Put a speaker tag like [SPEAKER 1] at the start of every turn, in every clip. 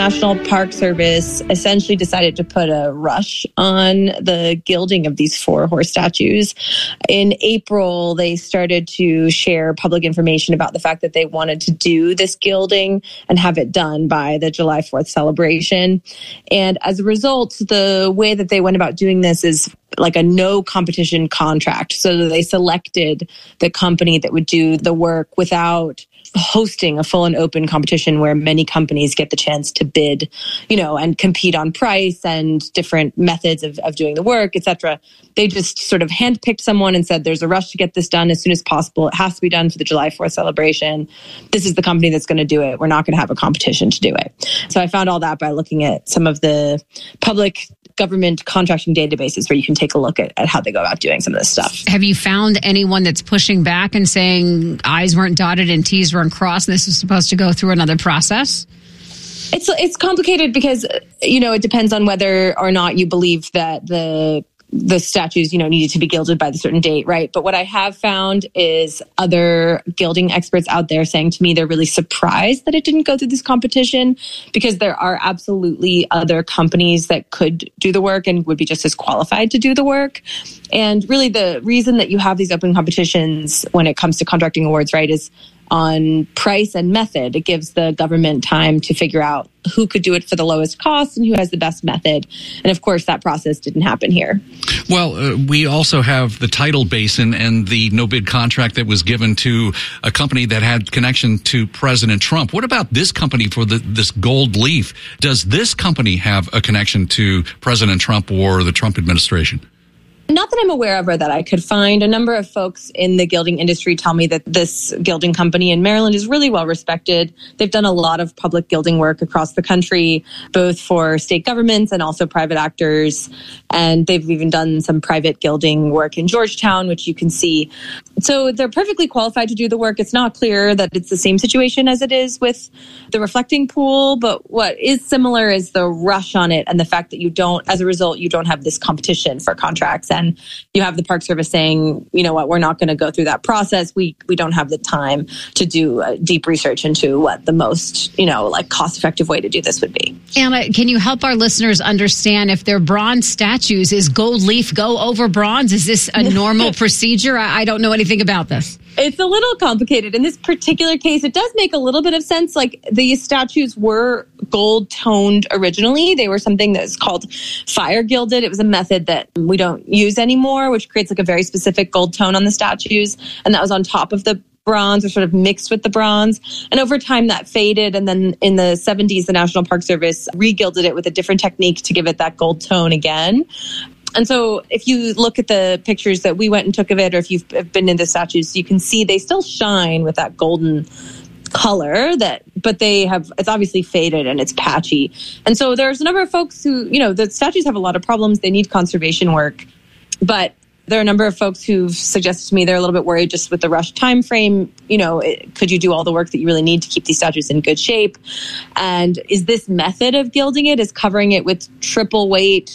[SPEAKER 1] National Park Service essentially decided to put a rush on the gilding of these 4 horse statues. In April, they started to share public information about the fact that they wanted to do this gilding and have it done by the July 4th celebration. And as a result, the way that they went about doing this is like a no competition contract. So they selected the company that would do the work without hosting a full and open competition where many companies get the chance to bid, and compete on price and different methods of doing the work, etc. They just sort of handpicked someone and said, there's a rush to get this done as soon as possible. It has to be done for the July 4th celebration. This is the company that's going to do it. We're not going to have a competition to do it. So I found all that by looking at some of the public government contracting databases where you can take a look at how they go about doing some of this stuff.
[SPEAKER 2] Have you found anyone that's pushing back and saying I's weren't dotted and T's weren't crossed and this is supposed to go through another process?
[SPEAKER 1] It's complicated because, it depends on whether or not you believe that the statues, needed to be gilded by the certain date, right? But what I have found is other gilding experts out there saying to me they're really surprised that it didn't go through this competition because there are absolutely other companies that could do the work and would be just as qualified to do the work. And really the reason that you have these open competitions when it comes to contracting awards, right, is on price and method. It gives the government time to figure out who could do it for the lowest cost and who has the best method. And of course, that process didn't happen here.
[SPEAKER 3] Well, we also have the tidal basin and the no-bid contract that was given to a company that had connection to President Trump. What about this company for this gold leaf? Does this company have a connection to President Trump or the Trump administration?
[SPEAKER 1] Not that I'm aware of or that I could find. A number of folks in the gilding industry tell me that this gilding company in Maryland is really well respected. They've done a lot of public gilding work across the country, both for state governments and also private actors. And they've even done some private gilding work in Georgetown, which you can see. So they're perfectly qualified to do the work. It's not clear that it's the same situation as it is with the reflecting pool, but what is similar is the rush on it and the fact that as a result, you don't have this competition for contracts. And you have the Park Service saying, you know what, we're not going to go through that process. We don't have the time to do deep research into what the most, cost-effective way to do this would be.
[SPEAKER 2] Anna, can you help our listeners understand if they're bronze statues, is gold leaf go over bronze? Is this a normal procedure? I don't know anything about this.
[SPEAKER 1] It's a little complicated. In this particular case, it does make a little bit of sense. Like, these statues were gold toned originally. They were something that's called fire gilded. It was a method that we don't use anymore, which creates like a very specific gold tone on the statues. And that was on top of the bronze or sort of mixed with the bronze. And over time that faded. And then in the 70s, the National Park Service regilded it with a different technique to give it that gold tone again. And so if you look at the pictures that we went and took of it, or if you've been in the statues, you can see they still shine with that golden color but it's obviously faded and it's patchy. And so there's a number of folks who, the statues have a lot of problems. They need conservation work, but there are a number of folks who've suggested to me they're a little bit worried just with the rush time frame. Could you do all the work that you really need to keep these statues in good shape? And is this method of gilding it, is covering it with triple weight,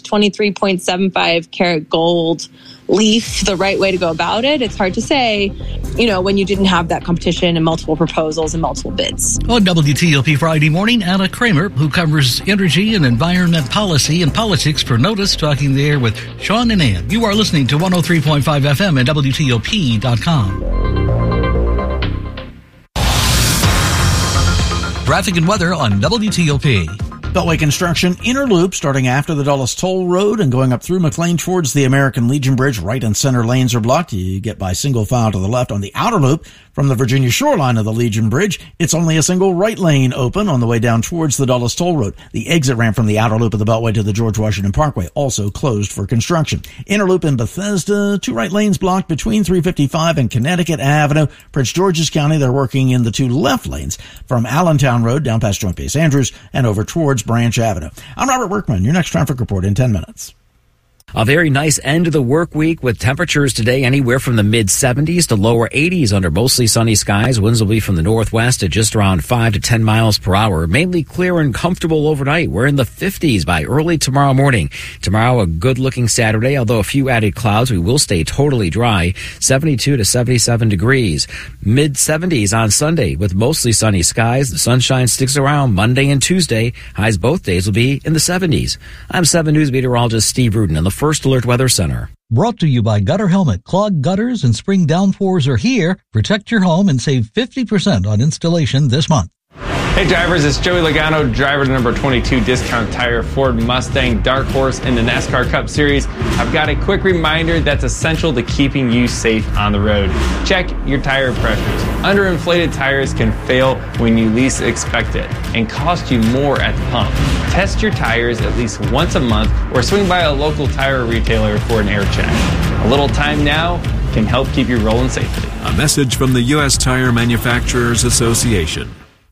[SPEAKER 1] 23.75 karat gold leaf, the right way to go about it? It's hard to say, when you didn't have that competition and multiple proposals and multiple bids.
[SPEAKER 4] On WTOP Friday morning, Anna Kramer, who covers energy and environment policy and politics for Notice, talking there with Sean and Ann. You are listening to 103.5 FM and WTOP.com. Traffic and weather on WTOP. Beltway construction, inner loop starting after the Dulles Toll Road and going up through McLean towards the American Legion Bridge. Right and center lanes are blocked. You get by single file to the left. On the outer loop from the Virginia shoreline of the Legion Bridge, it's only a single right lane open on the way down towards the Dulles Toll Road. The exit ramp from the outer loop of the Beltway to the George Washington Parkway also closed for construction. Inner loop in Bethesda, 2 right lanes blocked between 355 and Connecticut Avenue. Prince George's County, they're working in the 2 left lanes from Allentown Road down past Joint Base Andrews and over towards Branch Avenue. I'm Robert Workman. Your next traffic report in 10 minutes.
[SPEAKER 5] A very nice end of the work week with temperatures today anywhere from the mid-70s to lower 80s under mostly sunny skies. Winds will be from the northwest at just around 5 to 10 miles per hour. Mainly clear and comfortable overnight. We're in the 50s by early tomorrow morning. Tomorrow, a good-looking Saturday, although a few added clouds. We will stay totally dry. 72 to 77 degrees. Mid-70s on Sunday with mostly sunny skies. The sunshine sticks around Monday and Tuesday. Highs both days will be in the 70s. I'm 7 News meteorologist Steve Rudin in the First Alert Weather Center.
[SPEAKER 6] Brought to you by Gutter Helmet. Clogged gutters and spring downpours are here. Protect your home and save 50% on installation this month.
[SPEAKER 7] Hey drivers, it's Joey Logano, driver to number 22 Discount Tire Ford Mustang Dark Horse in the NASCAR Cup Series. I've got a quick reminder that's essential to keeping you safe on the road. Check your tire pressures. Underinflated tires can fail when you least expect it and cost you more at the pump. Test your tires at least once a month or swing by a local tire retailer for an air check. A little time now can help keep you rolling safely.
[SPEAKER 8] A message from the U.S. Tire Manufacturers Association.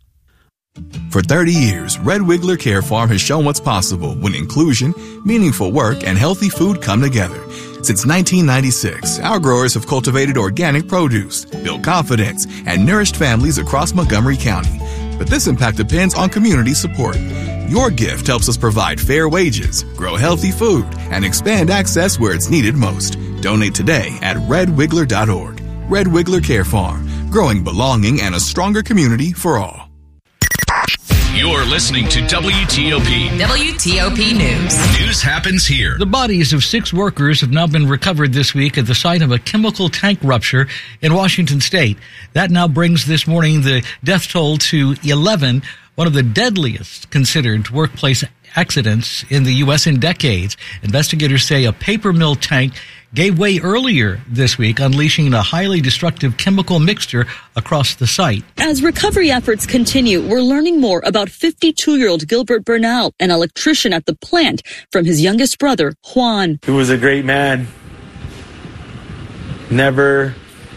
[SPEAKER 9] For 30 years, Red Wiggler Care Farm has shown what's possible when inclusion, meaningful work, and healthy food come together. Since 1996, our growers have cultivated organic produce, built confidence, and nourished families across Montgomery County. But this impact depends on community support. Your gift helps us provide fair wages, grow healthy food, and expand access where it's needed most. Donate today at redwiggler.org. Red Wiggler Care Farm, growing belonging and a stronger community for all.
[SPEAKER 10] You're listening to WTOP.
[SPEAKER 11] WTOP News.
[SPEAKER 10] News happens here.
[SPEAKER 6] The bodies of 6 workers have now been recovered this week at the site of a chemical tank rupture in Washington state. That now brings this morning the death toll to 11, one of the deadliest considered workplace accidents in the U.S. in decades. Investigators say a paper mill tank gave way earlier this week, unleashing a highly destructive chemical mixture across the site.
[SPEAKER 12] As recovery efforts continue, we're learning more about 52-year-old Gilbert Bernal, an electrician at the plant, from his youngest brother, Juan.
[SPEAKER 13] He was a great man. Never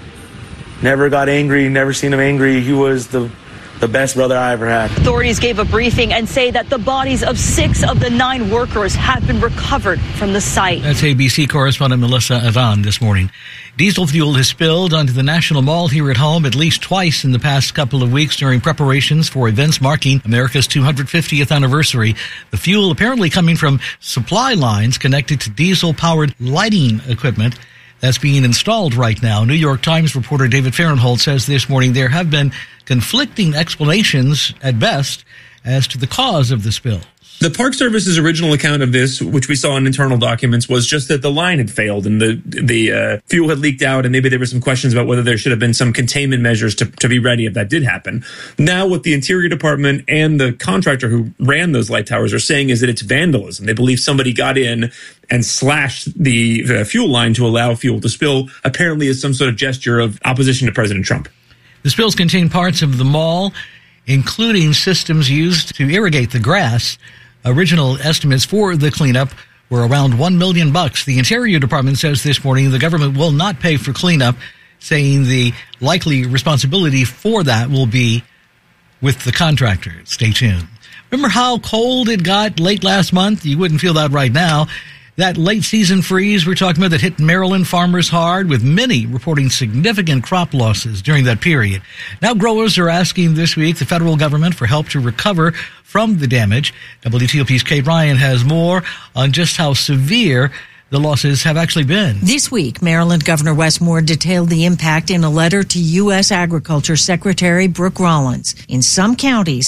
[SPEAKER 13] got angry, never seen him angry. He was the best brother I ever had.
[SPEAKER 12] Authorities gave a briefing and say that the bodies of 6 of the 9 workers have been recovered from the site.
[SPEAKER 6] That's ABC correspondent Melissa Avan this morning. Diesel fuel has spilled onto the National Mall here at home at least twice in the past couple of weeks during preparations for events marking America's 250th anniversary. The fuel apparently coming from supply lines connected to diesel-powered lighting equipment that's being installed right now. New York Times reporter David Fahrenthold says this morning there have been conflicting explanations at best as to the cause of the spill.
[SPEAKER 14] The Park Service's original account of this, which we saw in internal documents, was just that the line had failed and the fuel had leaked out, and maybe there were some questions about whether there should have been some containment measures to be ready if that did happen. Now, what the Interior Department and the contractor who ran those light towers are saying is that it's vandalism. They believe somebody got in and slashed the fuel line to allow fuel to spill, apparently as some sort of gesture of opposition to President Trump.
[SPEAKER 6] The spills contain parts of the mall, including systems used to irrigate the grass. Original estimates for the cleanup were around $1 million. The Interior Department says this morning the government will not pay for cleanup, saying the likely responsibility for that will be with the contractor. Stay tuned. Remember how cold it got late last month? You wouldn't feel that right now. That late season freeze we're talking about that hit Maryland farmers hard, with many reporting significant crop losses during that period. Now growers are asking this week the federal government for help to recover from the damage. WTOP's Kate Ryan has more on just how severe the losses have actually been.
[SPEAKER 15] This week, Maryland Governor Wes Moore detailed the impact in a letter to U.S. Agriculture Secretary Brooke Rollins. In some counties,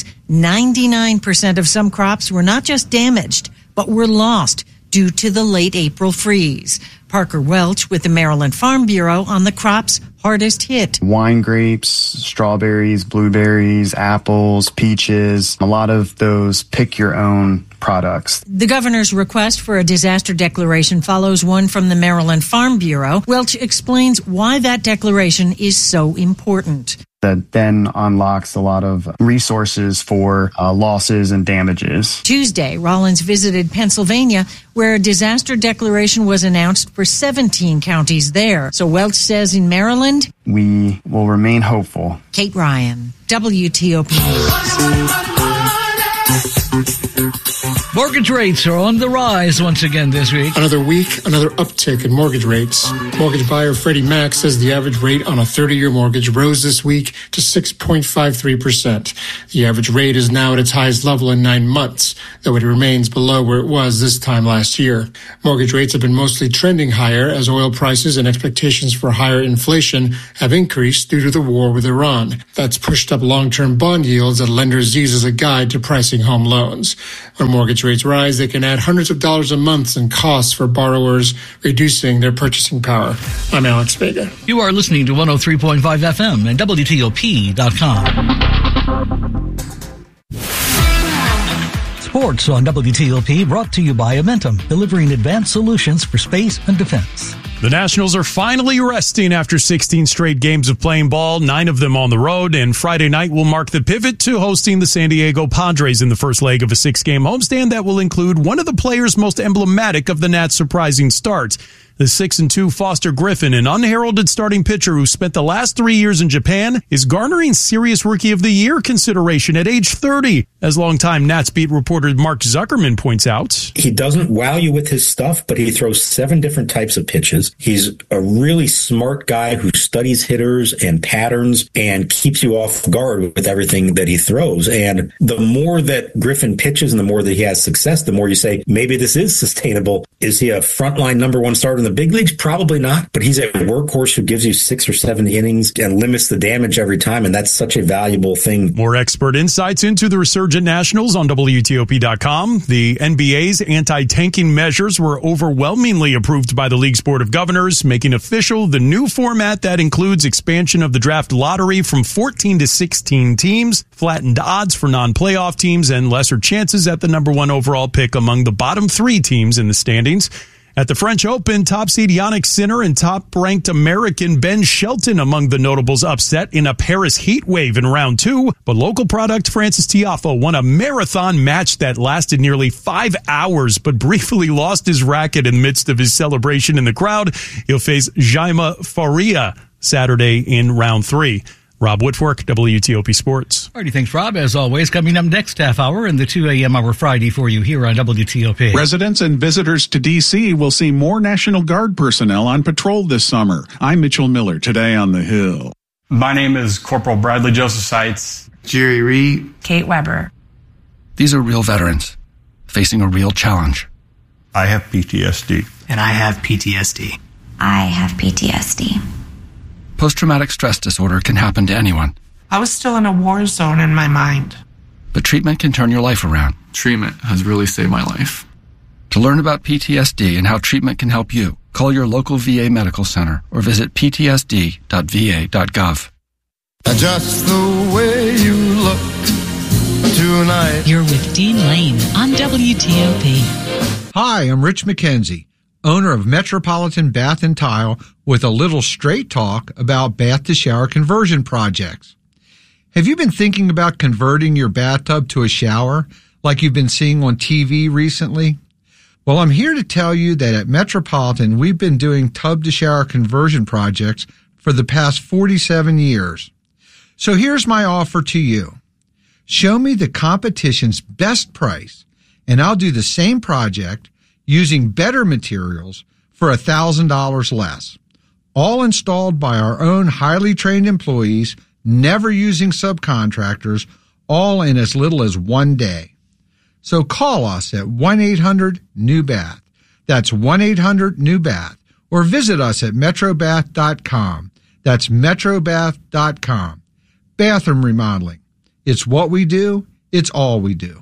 [SPEAKER 15] 99% of some crops were not just damaged, but were lost due to the late April freeze. Parker Welch with the Maryland Farm Bureau on the crops hardest hit.
[SPEAKER 16] Wine grapes, strawberries, blueberries, apples, peaches, a lot of those pick your own products.
[SPEAKER 15] The governor's request for a disaster declaration follows one from the Maryland Farm Bureau. Welch explains why that declaration is so important.
[SPEAKER 16] That then unlocks a lot of resources for losses and damages.
[SPEAKER 15] Tuesday, Rollins visited Pennsylvania, where a disaster declaration was announced for 17 counties there. So Welch says in Maryland,
[SPEAKER 16] we will remain hopeful.
[SPEAKER 15] Kate Ryan, WTOP News.
[SPEAKER 6] Mortgage rates are on the rise once again this week.
[SPEAKER 17] Another week, another uptick in mortgage rates. Mortgage buyer Freddie Mac says the average rate on a 30-year mortgage rose this week to 6.53%. The average rate is now at its highest level in 9 months, though it remains below where it was this time last year. Mortgage rates have been mostly trending higher as oil prices and expectations for higher inflation have increased due to the war with Iran. That's pushed up long-term bond yields that lenders use as a guide to pricing home loans. When mortgage rates rise, they can add hundreds of dollars a month in costs for borrowers, reducing their purchasing power. I'm Alex Vega.
[SPEAKER 6] You are listening to 103.5 FM and WTOP.com. Sports on WTOP brought to you by Amentum, delivering advanced solutions for space and defense.
[SPEAKER 18] The Nationals are finally resting after 16 straight games of playing ball, 9 of them on the road, and Friday night will mark the pivot to hosting the San Diego Padres in the first leg of a 6-game homestand that will include one of the players most emblematic of the Nats' surprising start. The 6-2 Foster Griffin, an unheralded starting pitcher who spent the last 3 years in Japan, is garnering Serious Rookie of the Year consideration at age 30. As longtime Nats beat reporter Mark Zuckerman points out,
[SPEAKER 19] he doesn't wow you with his stuff, but he throws 7 different types of pitches. He's a really smart guy who studies hitters and patterns and keeps you off guard with everything that he throws. And the more that Griffin pitches and the more that he has success, the more you say, maybe this is sustainable. Is he a frontline number 1 starter in the big leagues? Probably not, but he's a workhorse who gives you 6 or 7 innings and limits the damage every time, and that's such a valuable thing.
[SPEAKER 18] More expert insights into the resurgent Nationals on WTOP.com. The NBA's anti-tanking measures were overwhelmingly approved by the league's Board of Governors, making official the new format that includes expansion of the draft lottery from 14 to 16 teams, flattened odds for non-playoff teams, and lesser chances at the number 1 overall pick among the bottom 3 teams in the standings. At the French Open, top seed Jannik Sinner and top-ranked American Ben Shelton among the notables upset in a Paris heat wave in round 2. But local product Francis Tiafoe won a marathon match that lasted nearly 5 hours, but briefly lost his racket in the midst of his celebration in the crowd. He'll face Jaime Faria Saturday in round 3. Rob Whitworth, WTOP Sports.
[SPEAKER 6] Alrighty, thanks, Rob. As always, coming up next half hour in the 2 a.m. hour Friday for you here on WTOP.
[SPEAKER 20] Residents and visitors to D.C. will see more National Guard personnel on patrol this summer. I'm Mitchell Miller, today on the Hill.
[SPEAKER 21] My name is Corporal Bradley Joseph Seitz.
[SPEAKER 22] Jerry Reed.
[SPEAKER 23] Kate Weber.
[SPEAKER 24] These are real veterans facing a real challenge.
[SPEAKER 25] I have PTSD.
[SPEAKER 23] And I have PTSD.
[SPEAKER 26] I have PTSD.
[SPEAKER 24] Post-traumatic stress disorder can happen to anyone.
[SPEAKER 23] I was still in a war zone in my mind.
[SPEAKER 24] But treatment can turn your life around.
[SPEAKER 27] Treatment has really saved my life.
[SPEAKER 24] To learn about PTSD and how treatment can help you, call your local VA medical center or visit ptsd.va.gov.
[SPEAKER 28] Just the way you look tonight.
[SPEAKER 29] You're with Dean Lane on WTOP.
[SPEAKER 30] Hi, I'm Rich McKenzie, owner of Metropolitan Bath and Tile, with a little straight talk about bath to shower conversion projects. Have you been thinking about converting your bathtub to a shower like you've been seeing on TV recently? Well, I'm here to tell you that at Metropolitan, we've been doing tub to shower conversion projects for the past 47 years. So here's my offer to you. Show me the competition's best price, and I'll do the same project using better materials for $1,000 less. All installed by our own highly trained employees, never using subcontractors, all in as little as 1 day. So call us at 1-800-NEW-BATH. That's 1-800-NEW-BATH. Or visit us at metrobath.com. That's metrobath.com. Bathroom remodeling. It's what we do. It's all we do.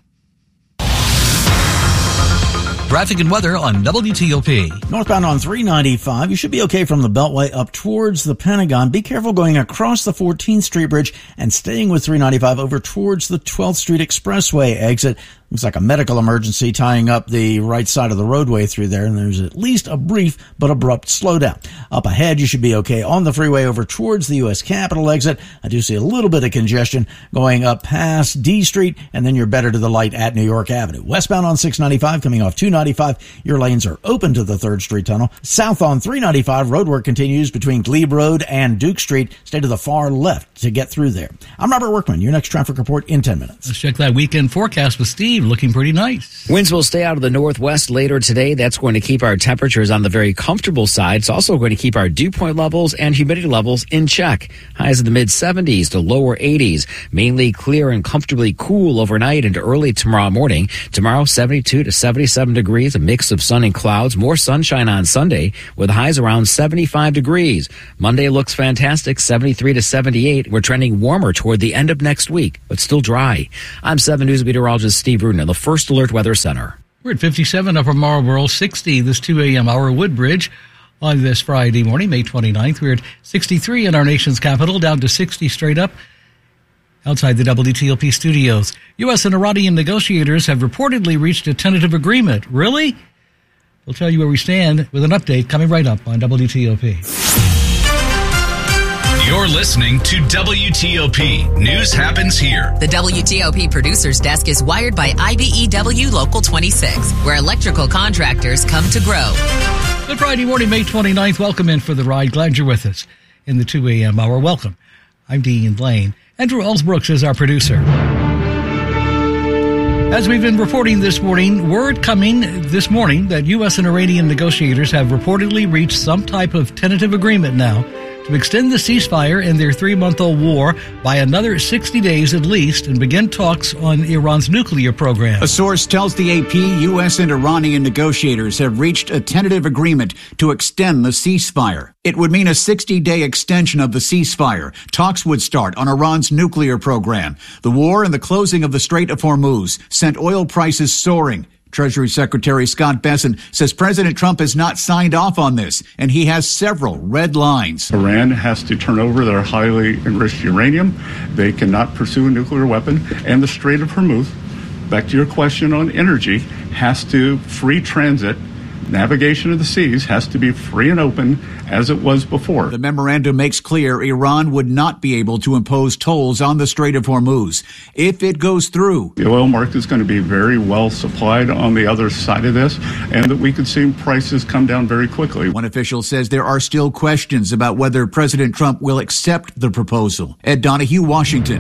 [SPEAKER 6] Traffic and weather on WTOP.
[SPEAKER 4] Northbound on 395, you should be okay from the Beltway up towards the Pentagon. Be careful going across the 14th Street Bridge and staying with 395 over towards the 12th Street Expressway exit. Looks like a medical emergency tying up the right side of the roadway through there, and there's at least a brief but abrupt slowdown. Up ahead, you should be okay on the freeway over towards the U.S. Capitol exit. I do see a little bit of congestion going up past D Street, and then you're better to the light at New York Avenue. Westbound on 695, coming off 295, your lanes are open to the 3rd Street Tunnel. South on 395, roadwork continues between Glebe Road and Duke Street. Stay to the far left to get through there. I'm Robert Workman. Your next traffic report in 10 minutes.
[SPEAKER 6] Let's check that weekend forecast with Steve. Steve, looking pretty nice.
[SPEAKER 1] Winds will stay out of the northwest later today. That's going to keep our temperatures on the very comfortable side. It's also going to keep our dew point levels and humidity levels in check. Highs in the mid-70s to lower 80s. Mainly clear and comfortably cool overnight into early tomorrow morning. Tomorrow, 72 to 77 degrees, a mix of sun and clouds. More sunshine on Sunday with highs around 75 degrees. Monday looks fantastic, 73 to 78. We're trending warmer toward the end of next week, but still dry. I'm 7 News meteorologist Steve Rudin in the First Alert Weather Center.
[SPEAKER 6] We're at 57 Upper Marlboro, 60 this 2 a.m. hour Woodbridge on this Friday morning, May 29th. We're at 63 in our nation's capital, down to 60 straight up outside the WTOP studios. U.S. and Iranian negotiators have reportedly reached a tentative agreement. Really? We'll tell you where we stand with an update coming right up on WTOP.
[SPEAKER 2] You're listening to WTOP. News happens here.
[SPEAKER 3] The WTOP Producers Desk is wired by IBEW Local 26, where electrical contractors come to grow.
[SPEAKER 6] Good Friday morning, May 29th. Welcome in for the ride. Glad you're with us in the 2 a.m. hour. Welcome. I'm Dean Lane. Andrew Ellsbrooks is our producer. As we've been reporting this morning, word coming this morning that U.S. and Iranian negotiators have reportedly reached some type of tentative agreement now to extend the ceasefire in their 3-month-old war by another 60 days at least and begin talks on Iran's nuclear program.
[SPEAKER 5] A source tells the AP U.S. and Iranian negotiators have reached a tentative agreement to extend the ceasefire. It would mean a 60-day extension of the ceasefire. Talks would start on Iran's nuclear program. The war and the closing of the Strait of Hormuz sent oil prices soaring. Treasury Secretary Scott Bessent says President Trump has not signed off on this, and he has several red lines.
[SPEAKER 25] Iran has to turn over their highly enriched uranium. They cannot pursue a nuclear weapon. And the Strait of Hormuz, back to your question on energy, has to free transit. Navigation of the seas has to be free and open as it was before.
[SPEAKER 5] The memorandum makes clear Iran would not be able to impose tolls on the Strait of Hormuz if it goes through.
[SPEAKER 25] The oil market is going to be very well supplied on the other side of this, and that we could see prices come down very quickly.
[SPEAKER 5] One official says there are still questions about whether President Trump will accept the proposal. Ed Donahue, Washington.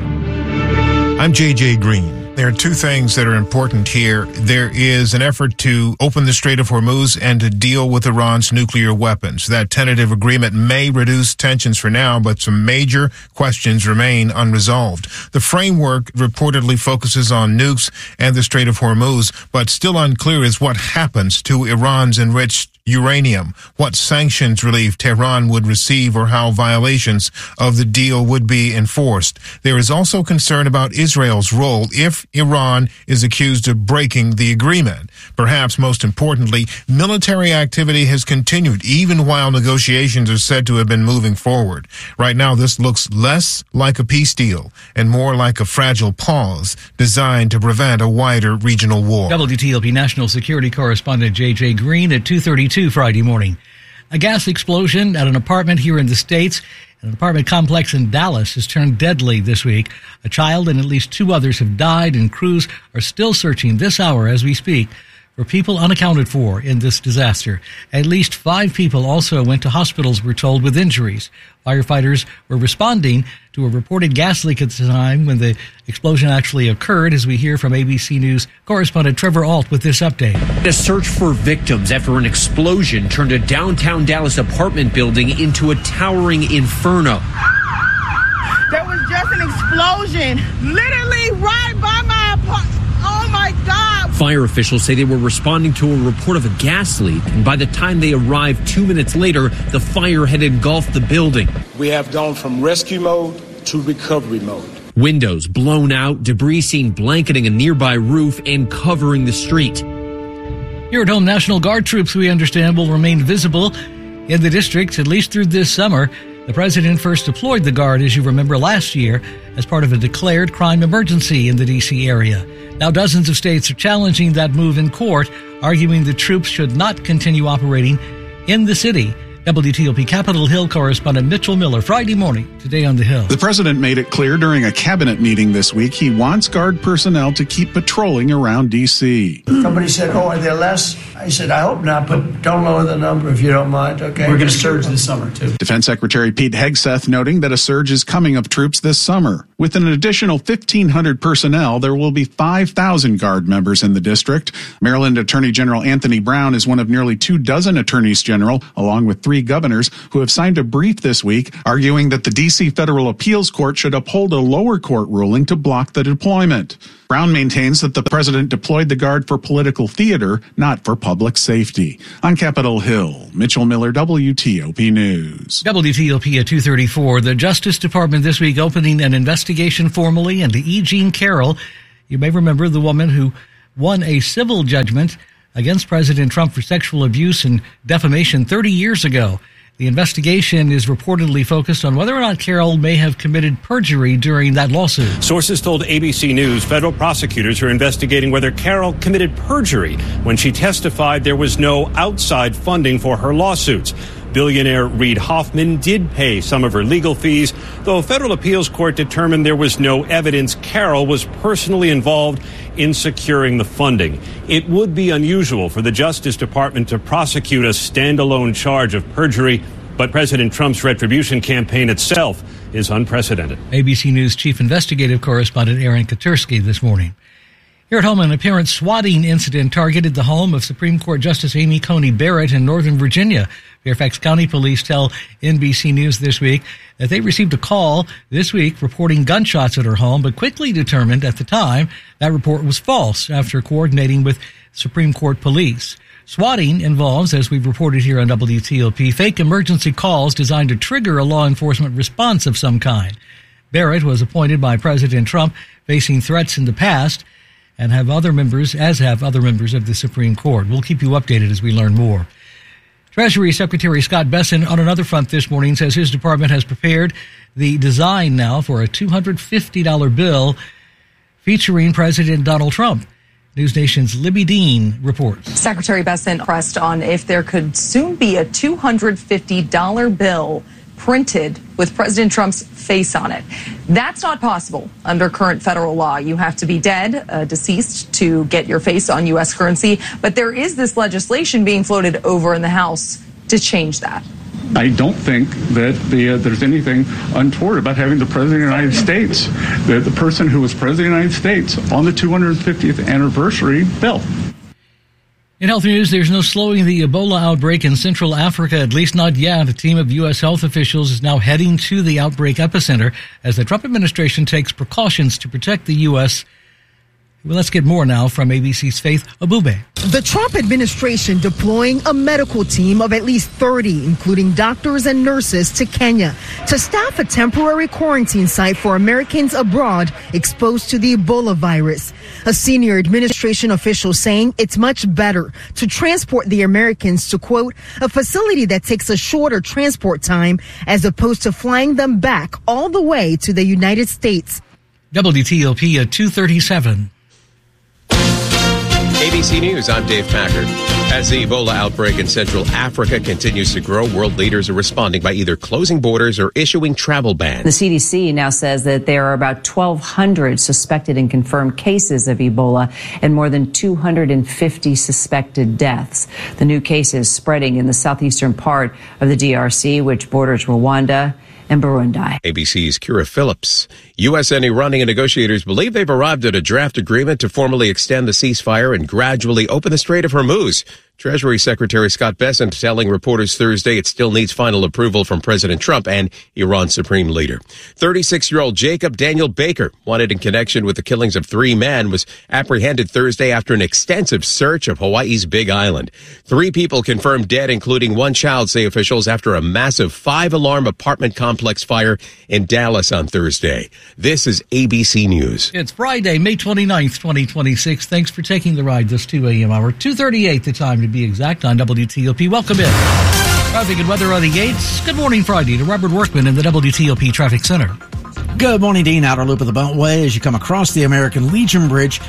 [SPEAKER 7] I'm J.J. Green. There are two things that are important here. There is an effort to open the Strait of Hormuz and to deal with Iran's nuclear weapons. That tentative agreement may reduce tensions for now, but some major questions remain unresolved. The framework reportedly focuses on nukes and the Strait of Hormuz, but still unclear is what happens to Iran's enriched uranium, what sanctions relief Tehran would receive, or how violations of the deal would be enforced. There is also concern about Israel's role if Iran is accused of breaking the agreement. Perhaps most importantly, military activity has continued even while negotiations are said to have been moving forward. Right now, this looks less like a peace deal and more like a fragile pause designed to prevent a wider regional war.
[SPEAKER 6] WTOP National Security Correspondent J.J. Green at 2:32 Friday morning. A gas explosion at an apartment here in the States, an apartment complex in Dallas, has turned deadly this week. A child and at least 2 others have died, and crews are still searching this hour as we speak for people unaccounted for in this disaster. At least 5 people also went to hospitals, we're told, with injuries. Firefighters were responding to a reported gas leak at the time when the explosion actually occurred, as we hear from ABC News correspondent Trevor Ault with this update.
[SPEAKER 8] A search for victims after an explosion turned a downtown Dallas apartment building into a towering inferno.
[SPEAKER 9] There was just an explosion, literally right by my apartment. Oh my God.
[SPEAKER 8] Fire officials say they were responding to a report of a gas leak, and by the time they arrived 2 minutes later, the fire had engulfed the building.
[SPEAKER 10] We have gone from rescue mode to recovery mode.
[SPEAKER 8] Windows blown out, debris seen blanketing a nearby roof and covering the street.
[SPEAKER 6] Here at home, National Guard troops, we understand, will remain visible in the district at least through this summer. The president first deployed the Guard, as you remember, last year as part of a declared crime emergency in the D.C. area. Now dozens of states are challenging that move in court, arguing the troops should not continue operating in the city. WTOP Capitol Hill correspondent Mitchell Miller, Friday morning, today on the Hill.
[SPEAKER 20] The president made it clear during a cabinet meeting this week he wants Guard personnel to keep patrolling around D.C.
[SPEAKER 11] Somebody said, are there less? I said, I hope not, but don't lower the number if you don't mind, okay?
[SPEAKER 12] We're going to surge this summer, too.
[SPEAKER 20] Defense Secretary Pete Hegseth noting that a surge is coming of troops this summer. With an additional 1,500 personnel, there will be 5,000 Guard members in the district. Maryland Attorney General Anthony Brown is one of nearly 24 attorneys general, along with 3 governors, who have signed a brief this week arguing that the D.C. Federal Appeals Court should uphold a lower court ruling to block the deployment. Brown maintains that the president deployed the Guard for political theater, not for public safety. On Capitol Hill, Mitchell Miller, WTOP News.
[SPEAKER 6] WTOP at 2:34. The Justice Department this week opening an investigation formally into E. Jean Carroll. You may remember the woman who won a civil judgment against President Trump for sexual abuse and defamation 30 years ago. The investigation is reportedly focused on whether or not Carroll may have committed perjury during that lawsuit.
[SPEAKER 13] Sources told ABC News federal prosecutors are investigating whether Carroll committed perjury when she testified there was no outside funding for her lawsuits. Billionaire Reid Hoffman did pay some of her legal fees, though a federal appeals court determined there was no evidence Carroll was personally involved in securing the funding. It would be unusual for the Justice Department to prosecute a standalone charge of perjury, but President Trump's retribution campaign itself is unprecedented.
[SPEAKER 6] ABC News chief investigative correspondent Aaron Katursky this morning. Here at home, an apparent swatting incident targeted the home of Supreme Court Justice Amy Coney Barrett in Northern Virginia. Fairfax County Police tell NBC News this week that they received a call this week reporting gunshots at her home, but quickly determined at the time that report was false after coordinating with Supreme Court Police. Swatting involves, as we've reported here on WTOP, fake emergency calls designed to trigger a law enforcement response of some kind. Barrett was appointed by President Trump, facing threats in the past, and have other members of the Supreme Court. We'll keep you updated as we learn more. Treasury Secretary Scott Bessent on another front this morning says his department has prepared the design now for a $250 bill featuring President Donald Trump. News Nation's Libby Dean reports.
[SPEAKER 14] Secretary Bessent pressed on if there could soon be a $250 bill printed with President Trump's face on it. That's not possible under current federal law. You have to be dead, deceased, to get your face on U.S. currency. But there is this legislation being floated over in the House to change that.
[SPEAKER 25] I don't think that there's anything untoward about having the President of the United States, the person who was President of the United States, on the 250th anniversary bill.
[SPEAKER 6] In health news, there's no slowing the Ebola outbreak in Central Africa, at least not yet. A team of U.S. health officials is now heading to the outbreak epicenter as the Trump administration takes precautions to protect the U.S. Well, let's get more now from ABC's Faith Abube.
[SPEAKER 15] The Trump administration deploying a medical team of at least 30, including doctors and nurses, to Kenya to staff a temporary quarantine site for Americans abroad exposed to the Ebola virus. A senior administration official saying it's much better to transport the Americans to, quote, a facility that takes a shorter transport time as opposed to flying them back all the way to the United States.
[SPEAKER 6] WTOP at 2:37.
[SPEAKER 16] ABC News, I'm Dave Packard. As the Ebola outbreak in Central Africa continues to grow, world leaders are responding by either closing borders or issuing travel bans.
[SPEAKER 17] The CDC now says that there are about 1,200 suspected and confirmed cases of Ebola and more than 250 suspected deaths. The new cases spreading in the southeastern part of the DRC, which borders Rwanda and Burundi.
[SPEAKER 16] ABC's Kira Phillips. U.S. and Iranian negotiators believe they've arrived at a draft agreement to formally extend the ceasefire and gradually open the Strait of Hormuz. Treasury Secretary Scott Bessent telling reporters Thursday it still needs final approval from President Trump and Iran's supreme leader. 36-year-old Jacob Daniel Baker, wanted in connection with the killings of 3 men, was apprehended Thursday after an extensive search of Hawaii's Big Island. 3 people confirmed dead, including 1 child, say officials, after a massive 5-alarm apartment complex fire in Dallas on Thursday. This is ABC News.
[SPEAKER 6] It's Friday, May 29th, 2026. Thanks for taking the ride this 2 a.m. hour. 2:38 the time to be exact on WTOP. Welcome in. Traffic and weather on the 8s. Good morning, Friday, to Robert Workman in the WTOP Traffic Center.
[SPEAKER 4] Good morning, Dean. Outer loop of the Beltway as you come across the American Legion Bridge.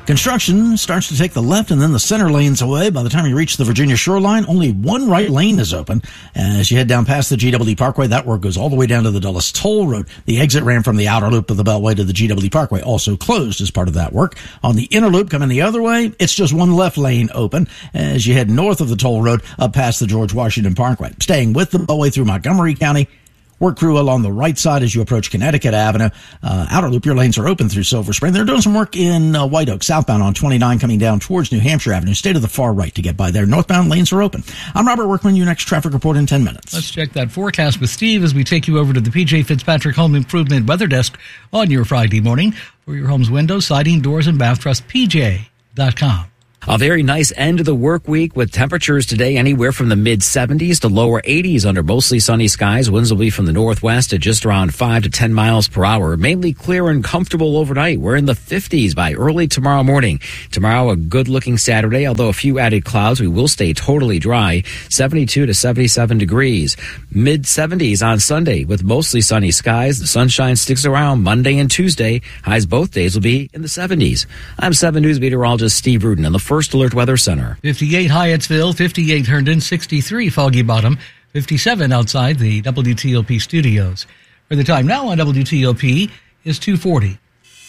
[SPEAKER 4] Construction starts to take the left and then the center lanes away. By the time you reach the Virginia shoreline, only one right lane is open. As you head down past the GW Parkway, that work goes all the way down to the Dulles Toll Road. The exit ramp from the outer loop of the Beltway to the GW Parkway also closed as part of that work. On the inner loop coming the other way, it's just one left lane open as you head north of the toll road up past the George Washington Parkway. Staying with the Beltway through Montgomery County. Work crew along the right side as you approach Connecticut Avenue. Outer loop, your lanes are open through Silver Spring. They're doing some work in White Oak, southbound on 29 coming down towards New Hampshire Avenue. Stay to the far right to get by there. Northbound lanes are open. I'm Robert Workman, your next traffic report in 10 minutes.
[SPEAKER 6] Let's check that forecast with Steve as we take you over to the P.J. Fitzpatrick Home Improvement Weather Desk on your Friday morning. For your home's windows, siding, doors, and bath, trust PJ.com.
[SPEAKER 1] A very nice end of the work week with temperatures today anywhere from the mid-70s to lower 80s under mostly sunny skies. Winds will be from the northwest at just around 5 to 10 miles per hour. Mainly clear and comfortable overnight. We're in the 50s by early tomorrow morning. Tomorrow, a good-looking Saturday, although a few added clouds. We will stay totally dry. 72 to 77 degrees. Mid-70s on Sunday with mostly sunny skies. The sunshine sticks around Monday and Tuesday. Highs both days will be in the 70s. I'm 7 News meteorologist Steve Rudin in the First Alert Weather Center.
[SPEAKER 6] 58 Hyattsville, 58 Herndon, 63 Foggy Bottom, 57 outside the WTOP studios. For the time now on WTOP is 2:40.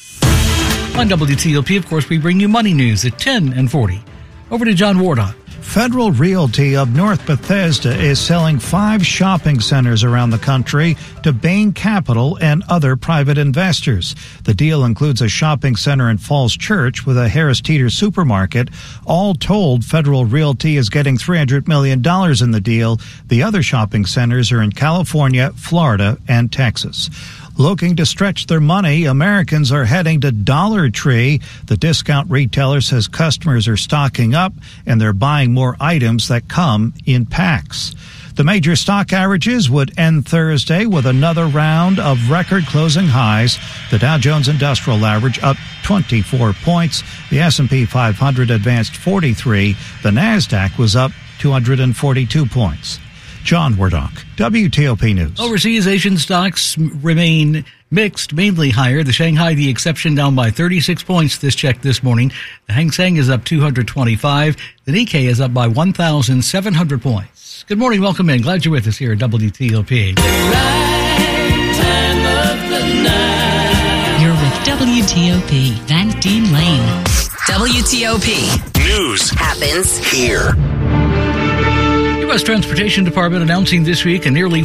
[SPEAKER 6] On WTOP, of course, we bring you money news at 10 and 40. Over to John Wardock.
[SPEAKER 12] Federal Realty of North Bethesda is selling 5 shopping centers around the country to Bain Capital and other private investors. The deal includes a shopping center in Falls Church with a Harris Teeter supermarket. All told, Federal Realty is getting $300 million in the deal. The other shopping centers are in California, Florida, and Texas. Looking to stretch their money, Americans are heading to Dollar Tree. The discount retailer says customers are stocking up and they're buying more items that come in packs. The major stock averages would end Thursday with another round of record closing highs. The Dow Jones Industrial Average up 24 points. The S&P 500 advanced 43. The NASDAQ was up 242 points. John Wardock, WTOP News.
[SPEAKER 6] Overseas Asian stocks remain mixed, mainly higher. The Shanghai, the exception, down by 36 points this check this morning. The Hang Seng is up 225. The Nikkei is up by 1,700 points. Good morning. Welcome in. Glad you're with us here at WTOP.
[SPEAKER 29] You're with WTOP, Van Dean Lane.
[SPEAKER 3] WTOP.
[SPEAKER 2] News
[SPEAKER 3] happens
[SPEAKER 2] here.
[SPEAKER 6] U.S. Transportation Department announcing this week a nearly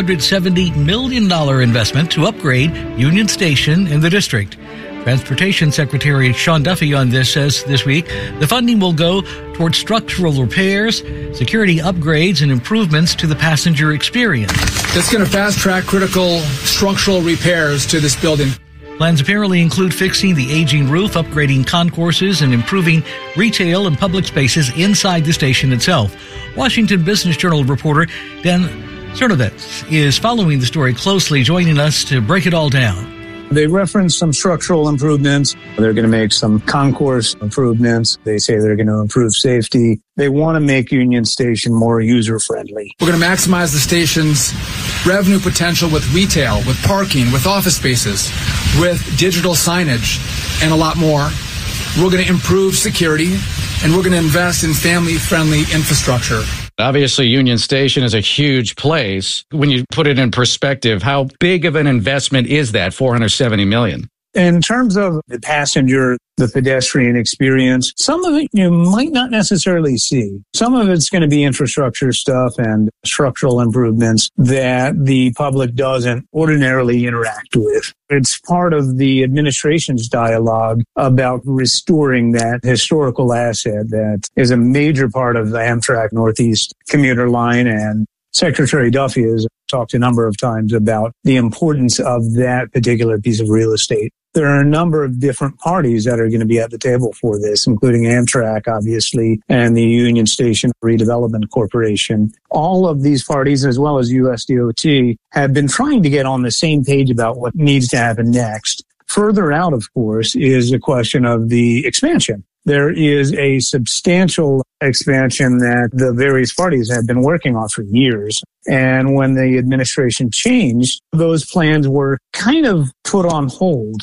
[SPEAKER 6] $470 million investment to upgrade Union Station in the district. Transportation Secretary Sean Duffy on this says this week the funding will go towards structural repairs, security upgrades, and improvements to the passenger experience.
[SPEAKER 18] It's going to fast-track critical structural repairs to this building.
[SPEAKER 6] Plans apparently include fixing the aging roof, upgrading concourses, and improving retail and public spaces inside the station itself. Washington Business Journal reporter Dan Cernovitz is following the story closely, joining us to break it all down.
[SPEAKER 19] They reference some structural improvements. They're going to make some concourse improvements. They say they're going to improve safety. They want to make Union Station more user-friendly.
[SPEAKER 18] We're going to maximize the station's revenue potential with retail, with parking, with office spaces, with digital signage, and a lot more. We're going to improve security, and we're going to invest in family-friendly infrastructure.
[SPEAKER 21] Obviously, Union Station is a huge place. When you put it in perspective, how big of an investment is that, $470 million?
[SPEAKER 19] In terms of the passenger, the pedestrian experience, some of it you might not necessarily see. Some of it's going to be infrastructure stuff and structural improvements that the public doesn't ordinarily interact with. It's part of the administration's dialogue about restoring that historical asset that is a major part of the Amtrak Northeast commuter line. And Secretary Duffy has talked a number of times about the importance of that particular piece of real estate. There are a number of different parties that are going to be at the table for this, including Amtrak, obviously, and the Union Station Redevelopment Corporation. All of these parties, as well as USDOT, have been trying to get on the same page about what needs to happen next. Further out, of course, is a question of the expansion. There is a substantial expansion that the various parties have been working on for years. And when the administration changed, those plans were kind of put on hold.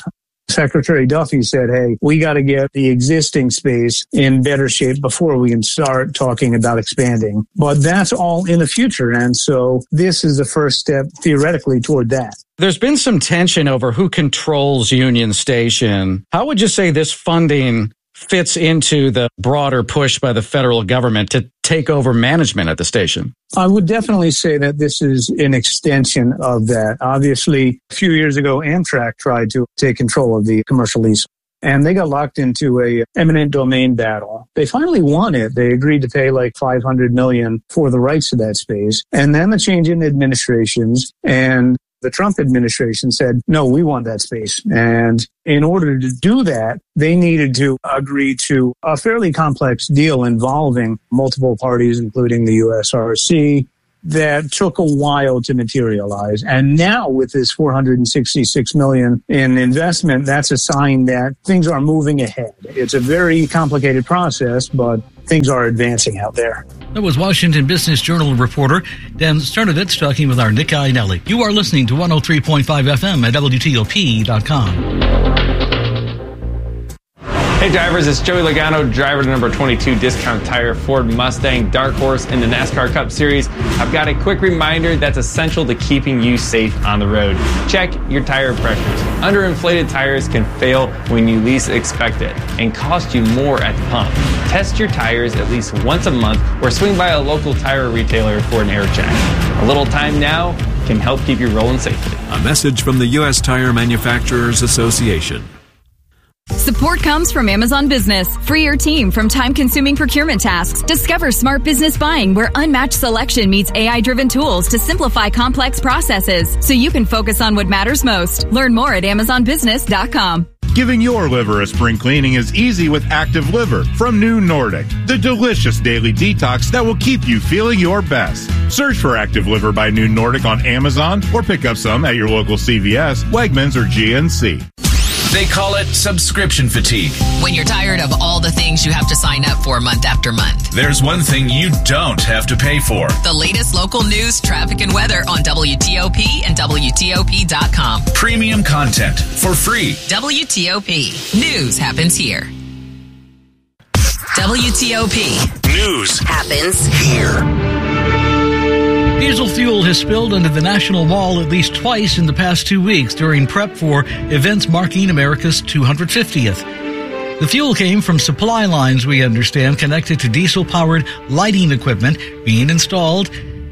[SPEAKER 19] Secretary Duffy said, hey, we got to get the existing space in better shape before we can start talking about expanding. But that's all in the future. And so this is the first step theoretically toward that.
[SPEAKER 21] There's been some tension over who controls Union Station. How would you say this funding fits into the broader push by the federal government to take over management at the station?
[SPEAKER 19] I would definitely say that this is an extension of that. Obviously, a few years ago, Amtrak tried to take control of the commercial lease, and they got locked into a eminent domain battle. They finally won it. They agreed to pay like $500 million for the rights to that space. And then the change in administrations, and the Trump administration said, no, we want that space. And in order to do that, they needed to agree to a fairly complex deal involving multiple parties, including the USRC, that took a while to materialize. And now with this $466 million in investment, that's a sign that things are moving ahead. It's a very complicated process, but things are advancing out there.
[SPEAKER 6] That was Washington Business Journal reporter Dan Starnovitz talking with our Nick Iannelli. You are listening to 103.5 FM at WTOP.com.
[SPEAKER 5] Hey drivers, it's Joey Logano, driver to number 22 Discount Tire Ford Mustang Dark Horse in the NASCAR Cup Series. I've got a quick reminder that's essential to keeping you safe on the road. Check your tire pressures. Underinflated tires can fail when you least expect it and cost you more at the pump. Test your tires at least once a month or swing by a local tire retailer for an air check. A little time now can help keep you rolling safely.
[SPEAKER 7] A message from the U.S. Tire Manufacturers Association.
[SPEAKER 9] Support comes from Amazon Business. Free your team from time-consuming procurement tasks. Discover smart business buying where unmatched selection meets AI-driven tools to simplify complex processes so you can focus on what matters most. Learn more at AmazonBusiness.com.
[SPEAKER 22] Giving your liver a spring cleaning is easy with Active Liver from New Nordic, the delicious daily detox that will keep you feeling your best. Search for Active Liver by New Nordic on Amazon or pick up some at your local CVS, Wegmans, or GNC.
[SPEAKER 2] They call it subscription fatigue.
[SPEAKER 3] When you're tired of all the things you have to sign up for month after month.
[SPEAKER 2] There's one thing you don't have to pay for.
[SPEAKER 3] The latest local news, traffic, and weather on WTOP and WTOP.com.
[SPEAKER 2] Premium content for free.
[SPEAKER 3] WTOP. News happens here. WTOP.
[SPEAKER 2] News
[SPEAKER 3] happens
[SPEAKER 2] here.
[SPEAKER 6] Diesel fuel has spilled under the National Mall at least twice in the past 2 weeks during prep for events marking America's 250th. The fuel came from supply lines, we understand, connected to diesel-powered lighting equipment being installed.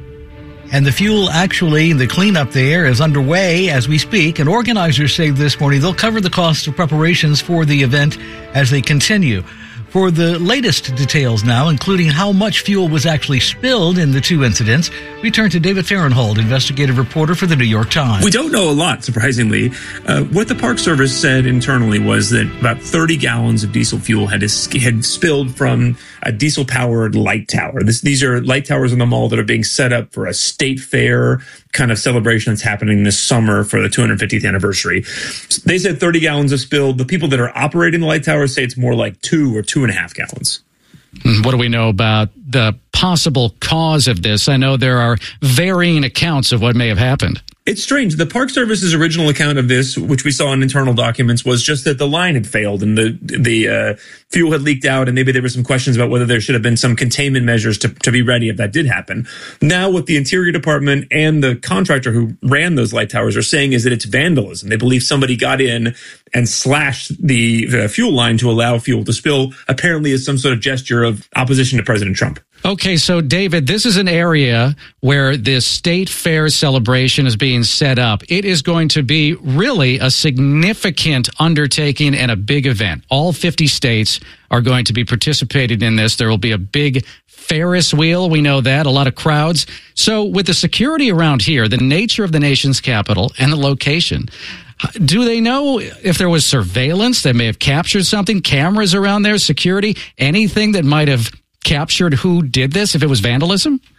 [SPEAKER 6] And the the cleanup there is underway as we speak. And organizers say this morning they'll cover the cost of preparations for the event as they continue. For the latest details now, including how much fuel was actually spilled in the two incidents, we turn to David Fahrenthold, investigative reporter for the New York Times.
[SPEAKER 23] We don't know a lot, surprisingly. What the Park Service said internally was that about 30 gallons of diesel fuel had spilled from a diesel-powered light tower. These are light towers in the mall that are being set up for a state fair kind of celebration that's happening this summer for the 250th anniversary. They said 30 gallons have spilled. The people that are operating the light towers say it's more like 2 or 2.5 gallons.
[SPEAKER 21] What do we know about the possible cause of this? I know there are varying accounts of what may have happened.
[SPEAKER 23] It's strange. The Park Service's original account of this, which we saw in internal documents, was just that the line had failed and the fuel had leaked out, and maybe there were some questions about whether there should have been some containment measures to be ready if that did happen. Now, what the Interior Department and the contractor who ran those light towers are saying is that it's vandalism. They believe somebody got in and slashed the fuel line to allow fuel to spill, apparently as some sort of gesture of opposition to President Trump.
[SPEAKER 21] Okay, so David, this is an area where this state fair celebration is being set up. It is going to be really a significant undertaking and a big event. All 50 states are going to be participating in this. There will be a big Ferris wheel. We know that, a lot of crowds. So with the security around here, the nature of the nation's capital and the location, do they know if there was surveillance that may have captured something, cameras around there, security, anything that might have captured who did this, if it was vandalism?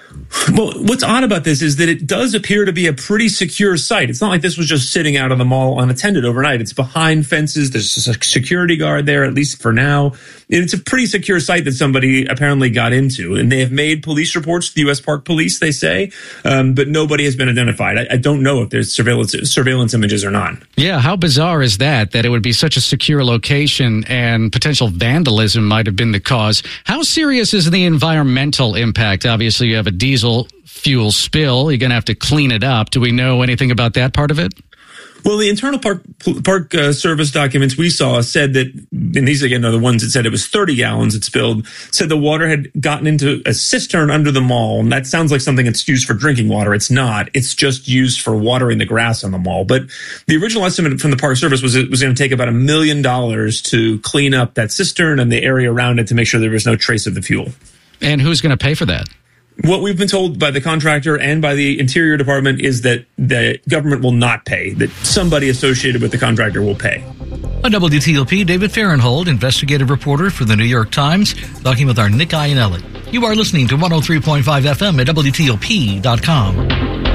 [SPEAKER 23] Well, what's odd about this is that it does appear to be a pretty secure site. It's not like this was just sitting out of the mall unattended overnight. It's behind fences. There's a security guard there, at least for now. It's a pretty secure site that somebody apparently got into. And they have made police reports to the U.S. Park Police, they say, but nobody has been identified. I don't know if there's surveillance images or not.
[SPEAKER 21] Yeah, how bizarre is that it would be such a secure location and potential vandalism might have been the cause. How serious is the environmental impact? Obviously, you have a diesel fuel spill. You're going to have to clean it up. Do we know anything about that part of it?
[SPEAKER 23] Well, the internal park service documents we saw said that, and these again are the ones that said it was 30 gallons it spilled, said the water had gotten into a cistern under the mall. And that sounds like something that's used for drinking water. It's not. It's just used for watering the grass on the mall. But the original estimate from the Park Service was it was going to take about $1 million to clean up that cistern and the area around it to make sure there was no trace of the fuel.
[SPEAKER 21] And who's going to pay for that?
[SPEAKER 23] What we've been told by the contractor and by the Interior Department is that the government will not pay, that somebody associated with the contractor will pay.
[SPEAKER 6] On WTOP, David Farenhold, investigative reporter for the New York Times, talking with our Nick Iannelli. You are listening to 103.5 FM at WTOP.com.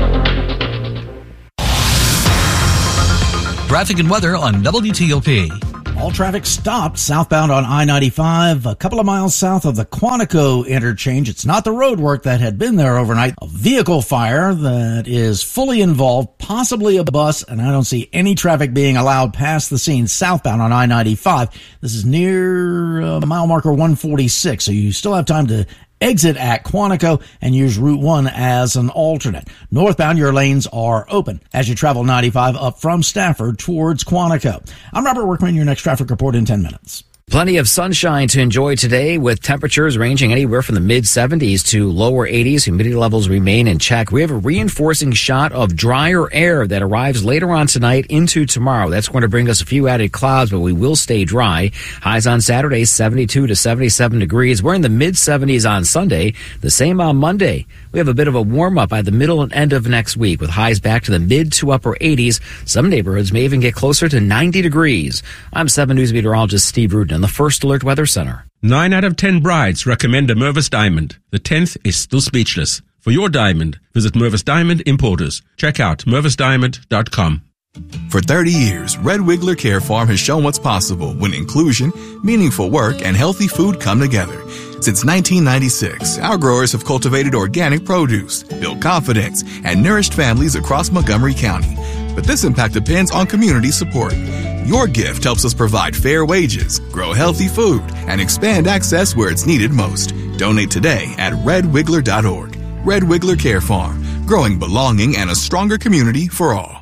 [SPEAKER 6] Traffic and weather on WTOP.
[SPEAKER 4] All traffic stopped southbound on I-95, a couple of miles south of the Quantico interchange. It's not the road work that had been there overnight. A vehicle fire that is fully involved, possibly a bus, and I don't see any traffic being allowed past the scene southbound on I-95. This is near mile marker 146, so you still have time to exit at Quantico and use Route 1 as an alternate. Northbound, your lanes are open as you travel 95 up from Stafford towards Quantico. I'm Robert Workman, your next traffic report in 10 minutes.
[SPEAKER 1] Plenty of sunshine to enjoy today with temperatures ranging anywhere from the mid-70s to lower 80s. Humidity levels remain in check. We have a reinforcing shot of drier air that arrives later on tonight into tomorrow. That's going to bring us a few added clouds, but we will stay dry. Highs on Saturday, 72 to 77 degrees. We're in the mid-70s on Sunday, the same on Monday. We have a bit of a warm-up by the middle and end of next week with highs back to the mid to upper 80s. Some neighborhoods may even get closer to 90 degrees. I'm 7 News meteorologist Steve Rudin in the First Alert Weather Center.
[SPEAKER 8] 9 out of 10 brides recommend a Mervis Diamond. The 10th is still speechless. For your diamond, visit Mervis Diamond Importers. Check out mervisdiamond.com.
[SPEAKER 10] For 30 years, Red Wiggler Care Farm has shown what's possible when inclusion, meaningful work, and healthy food come together. Since 1996, our growers have cultivated organic produce, built confidence, and nourished families across Montgomery County. But this impact depends on community support. Your gift helps us provide fair wages, grow healthy food, and expand access where it's needed most. Donate today at redwiggler.org. Red Wiggler Care Farm, growing belonging and a stronger community for all.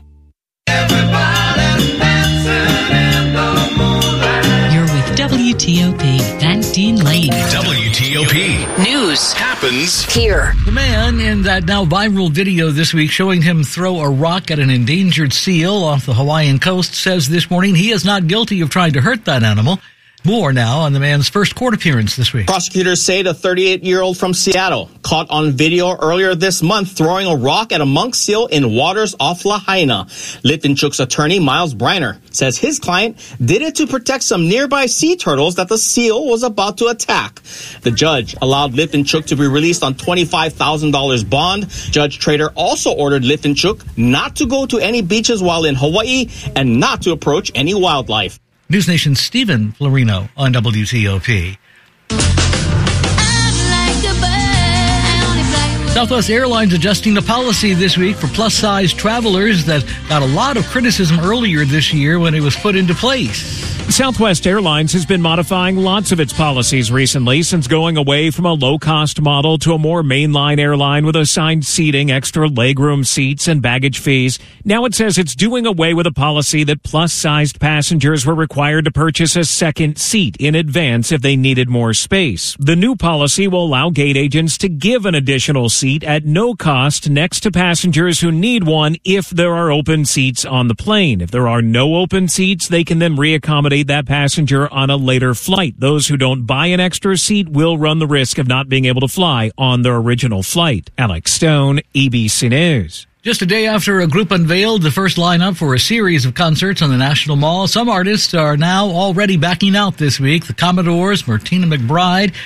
[SPEAKER 29] You're with WTOP, Van Dean Lane.
[SPEAKER 2] WTOP.
[SPEAKER 29] News
[SPEAKER 2] happens
[SPEAKER 29] here.
[SPEAKER 6] The man in that now viral video this week showing him throw a rock at an endangered seal off the Hawaiian coast says this morning he is not guilty of trying to hurt that animal. More now on the man's first court appearance this week.
[SPEAKER 11] Prosecutors say the 38-year-old from Seattle caught on video earlier this month throwing a rock at a monk seal in waters off Lahaina. Lifton-Chook's attorney, Miles Briner, says his client did it to protect some nearby sea turtles that the seal was about to attack. The judge allowed Lifton-Chook to be released on $25,000 bond. Judge Trader also ordered Lifton-Chook not to go to any beaches while in Hawaii and not to approach any wildlife.
[SPEAKER 6] News Nation's Stephen Florino on WTOP. Southwest Airlines adjusting the policy this week for plus-size travelers that got a lot of criticism earlier this year when it was put into place.
[SPEAKER 13] Southwest Airlines has been modifying lots of its policies recently since going away from a low-cost model to a more mainline airline with assigned seating, extra legroom seats, and baggage fees. Now it says it's doing away with a policy that plus-sized passengers were required to purchase a second seat in advance if they needed more space. The new policy will allow gate agents to give an additional seat at no cost next to passengers who need one if there are open seats on the plane. If there are no open seats, they can then reaccommodate that passenger on a later flight. Those who don't buy an extra seat will run the risk of not being able to fly on their original flight. Alex Stone, ABC News.
[SPEAKER 6] Just a day after a group unveiled the first lineup for a series of concerts on the National Mall, some artists are now already backing out this week. The Commodores, Martina McBride,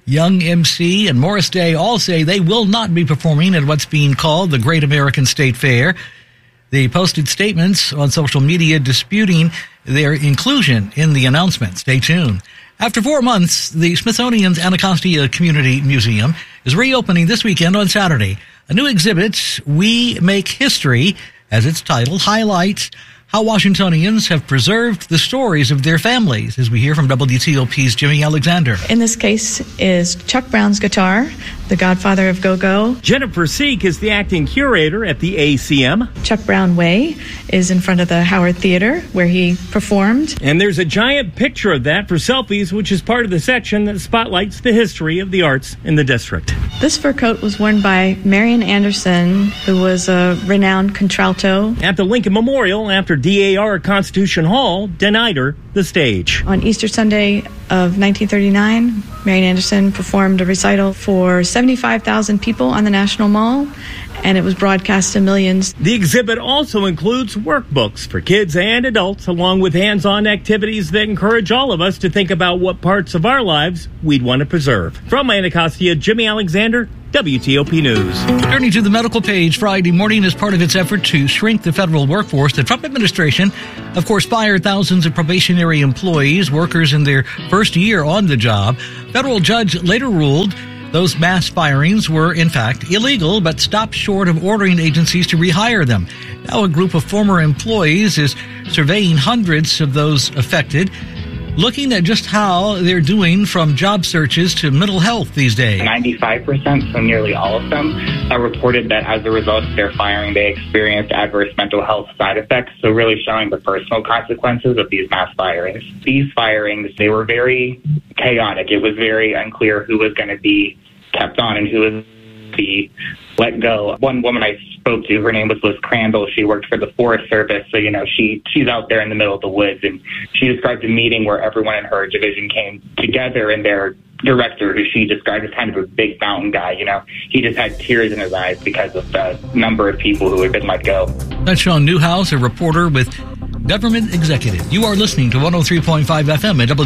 [SPEAKER 6] Young MC and Morris Day all say they will not be performing at what's being called the Great American State Fair. They posted statements on social media disputing their inclusion in the announcement. Stay tuned. After 4 months, the Smithsonian's Anacostia Community Museum is reopening this weekend on Saturday. A new exhibit, We Make History, as its title, highlights how Washingtonians have preserved the stories of their families, as we hear from WTOP's Jimmy Alexander.
[SPEAKER 14] In this case is Chuck Brown's guitar, the godfather of go-go.
[SPEAKER 15] Jennifer Seek is the acting curator at the ACM.
[SPEAKER 14] Chuck Brown Way is in front of the Howard Theater, where he performed.
[SPEAKER 15] And there's a giant picture of that for selfies, which is part of the section that spotlights the history of the arts in the district.
[SPEAKER 14] This fur coat was worn by Marian Anderson, who was a renowned contralto.
[SPEAKER 15] At the Lincoln Memorial, after DAR at Constitution Hall denied her the stage.
[SPEAKER 14] On Easter Sunday of 1939, Marian Anderson performed a recital for 75,000 people on the National Mall, and it was broadcast to millions.
[SPEAKER 15] The exhibit also includes workbooks for kids and adults, along with hands-on activities that encourage all of us to think about what parts of our lives we'd want to preserve. From Anacostia, Jimmy Alexander, WTOP News.
[SPEAKER 6] Turning to the medical page, Friday morning, as part of its effort to shrink the federal workforce, the Trump administration, of course, fired thousands of probationary employees, workers in their first year on the job. Federal judge later ruled those mass firings were, in fact, illegal, but stopped short of ordering agencies to rehire them. Now a group of former employees is surveying hundreds of those affected, looking at just how they're doing from job searches to mental health these days.
[SPEAKER 17] 95%, so nearly all of them, reported that as a result of their firing, they experienced adverse mental health side effects, so really showing the personal consequences of these mass firings. These firings, they were very chaotic. It was very unclear who was going to be kept on and who was to be let go. One woman I spoke to, her name was Liz Crandall. She worked for the Forest Service, so she's out there in the middle of the woods, and she described a meeting where everyone in her division came together, and their director, who she described as kind of a big mountain guy, he just had tears in his eyes because of the number of people who had been let go.
[SPEAKER 6] That's Sean Newhouse, a reporter with Government Executive. You are listening to 103.5 FM at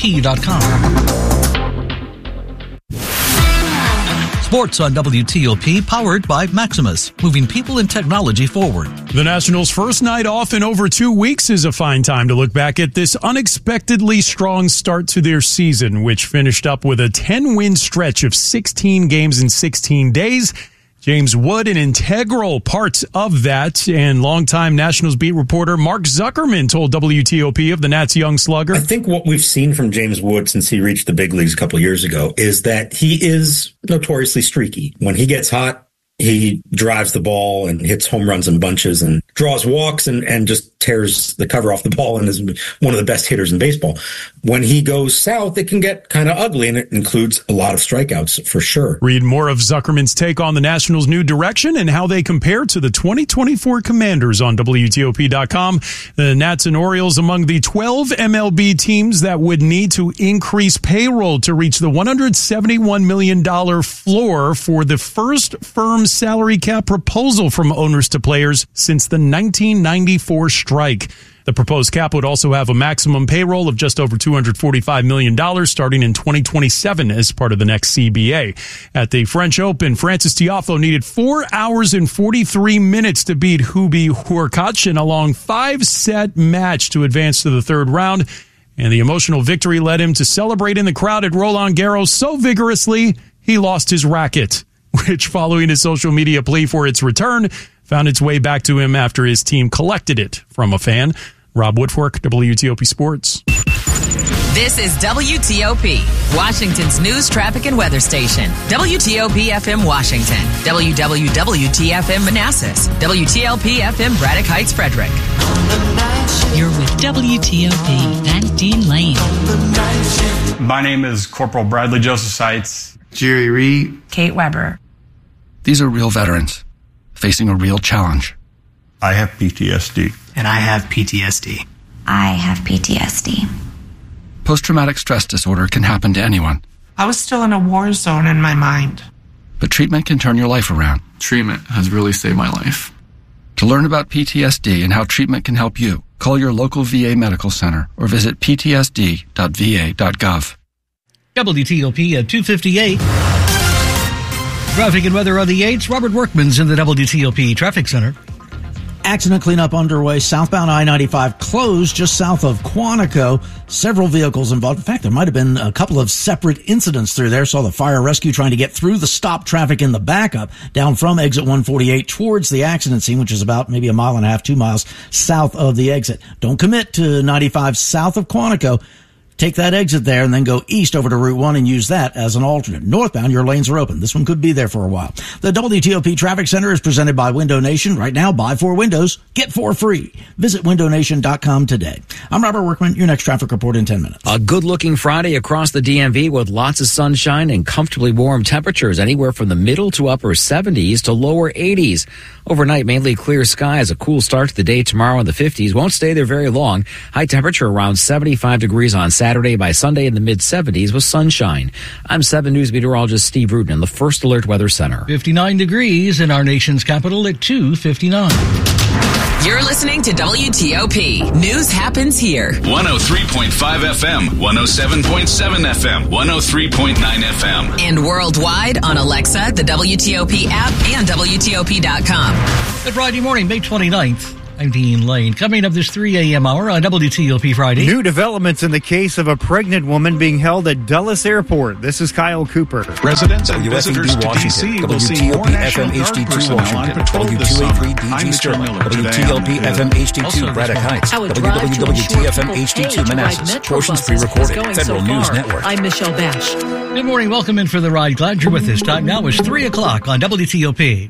[SPEAKER 6] WTOP.com. Sports on WTOP, powered by Maximus, moving people and technology forward.
[SPEAKER 20] The Nationals' first night off in over 2 weeks is a fine time to look back at this unexpectedly strong start to their season, which finished up with a 10-win stretch of 16 games in 16 days. James Wood, an integral part of that, and longtime Nationals beat reporter Mark Zuckerman told WTOP of the Nats' young slugger.
[SPEAKER 24] I think what we've seen from James Wood since he reached the big leagues a couple of years ago is that he is notoriously streaky. When he gets hot, he drives the ball and hits home runs in bunches and draws walks and just tears the cover off the ball and is one of the best hitters in baseball. When he goes south, it can get kind of ugly, and it includes a lot of strikeouts for sure.
[SPEAKER 20] Read more of Zuckerman's take on the Nationals' new direction and how they compare to the 2024 Commanders on WTOP.com. The Nats and Orioles among the 12 MLB teams that would need to increase payroll to reach the $171 million floor for the first firm salary cap proposal from owners to players since the 1994 strike. The proposed cap would also have a maximum payroll of just over $245 million starting in 2027 as part of the next CBA. At the French Open, Frances Tiafoe needed 4 hours and 43 minutes to beat Hubie Hurkacz in a long 5-set match to advance to the third round. And the emotional victory led him to celebrate in the crowd at Roland Garros so vigorously he lost his racket, which, following his social media plea for its return, found its way back to him after his team collected it from a fan. Rob Woodfork, WTOP Sports.
[SPEAKER 3] This is WTOP, Washington's news, traffic, and weather station. WTOP FM Washington, WWWT-FM Manassas, WTLP FM Braddock Heights, Frederick.
[SPEAKER 29] You're with WTOP, Van Dean Lane.
[SPEAKER 25] My name is Corporal Bradley Joseph Seitz.
[SPEAKER 26] Jerry Reed.
[SPEAKER 29] Kate Weber.
[SPEAKER 27] These are real veterans facing a real challenge.
[SPEAKER 25] I have PTSD.
[SPEAKER 26] And I have PTSD.
[SPEAKER 28] I have PTSD.
[SPEAKER 27] Post-traumatic stress disorder can happen to anyone.
[SPEAKER 30] I was still in a war zone in my mind.
[SPEAKER 27] But treatment can turn your life around.
[SPEAKER 26] Treatment has really saved my life.
[SPEAKER 27] To learn about PTSD and how treatment can help you, call your local VA medical center or visit ptsd.va.gov.
[SPEAKER 6] WTOP at 2:58. Traffic and weather on the 8s. Robert Workman's in the WTOP Traffic Center.
[SPEAKER 4] Accident cleanup underway. Southbound I-95 closed just south of Quantico. Several vehicles involved. In fact, there might have been a couple of separate incidents through there. Saw the fire rescue trying to get through the stop traffic in the backup down from exit 148 towards the accident scene, which is about maybe a mile and a half, 2 miles south of the exit. Don't commit to 95 south of Quantico. Take that exit there and then go east over to Route 1 and use that as an alternate. Northbound, your lanes are open. This one could be there for a while. The WTOP Traffic Center is presented by Window Nation. Right now, buy 4 windows, get 4 free. Visit windownation.com today. I'm Robert Workman. Your next traffic report in 10 minutes.
[SPEAKER 1] A good-looking Friday across the DMV with lots of sunshine and comfortably warm temperatures, anywhere from the middle to upper 70s to lower 80s. Overnight, mainly clear skies. A cool start to the day tomorrow in the 50s. Won't stay there very long. High temperature around 75 degrees on Saturday. By Sunday in the mid-70s with sunshine. I'm 7 News meteorologist Steve Rudin in the First Alert Weather Center.
[SPEAKER 6] 59 degrees in our nation's capital at 2:59.
[SPEAKER 3] You're listening to WTOP. News happens here.
[SPEAKER 2] 103.5 FM, 107.7 FM, 103.9 FM.
[SPEAKER 3] And worldwide on Alexa, the WTOP app, and WTOP.com.
[SPEAKER 6] Good Friday morning, May 29th. I'm Dean Lane. Coming up this 3 a.m. hour on WTOP Friday.
[SPEAKER 5] New developments in the case of a pregnant woman being held at Dulles Airport. This is Kyle Cooper.
[SPEAKER 7] Residents and visitors to D.C. will see more National Guard personnel on patrol this summer. I'm Mr. Miller.
[SPEAKER 9] WTOP FM HD2 Braddock Heights. WWWTFM HD2 Manassas. Portions pre-recorded. Federal News Network.
[SPEAKER 29] I'm Michelle Bash.
[SPEAKER 6] Good morning. Welcome in for the ride. Glad you're with us. Time now is 3 o'clock on WTOP.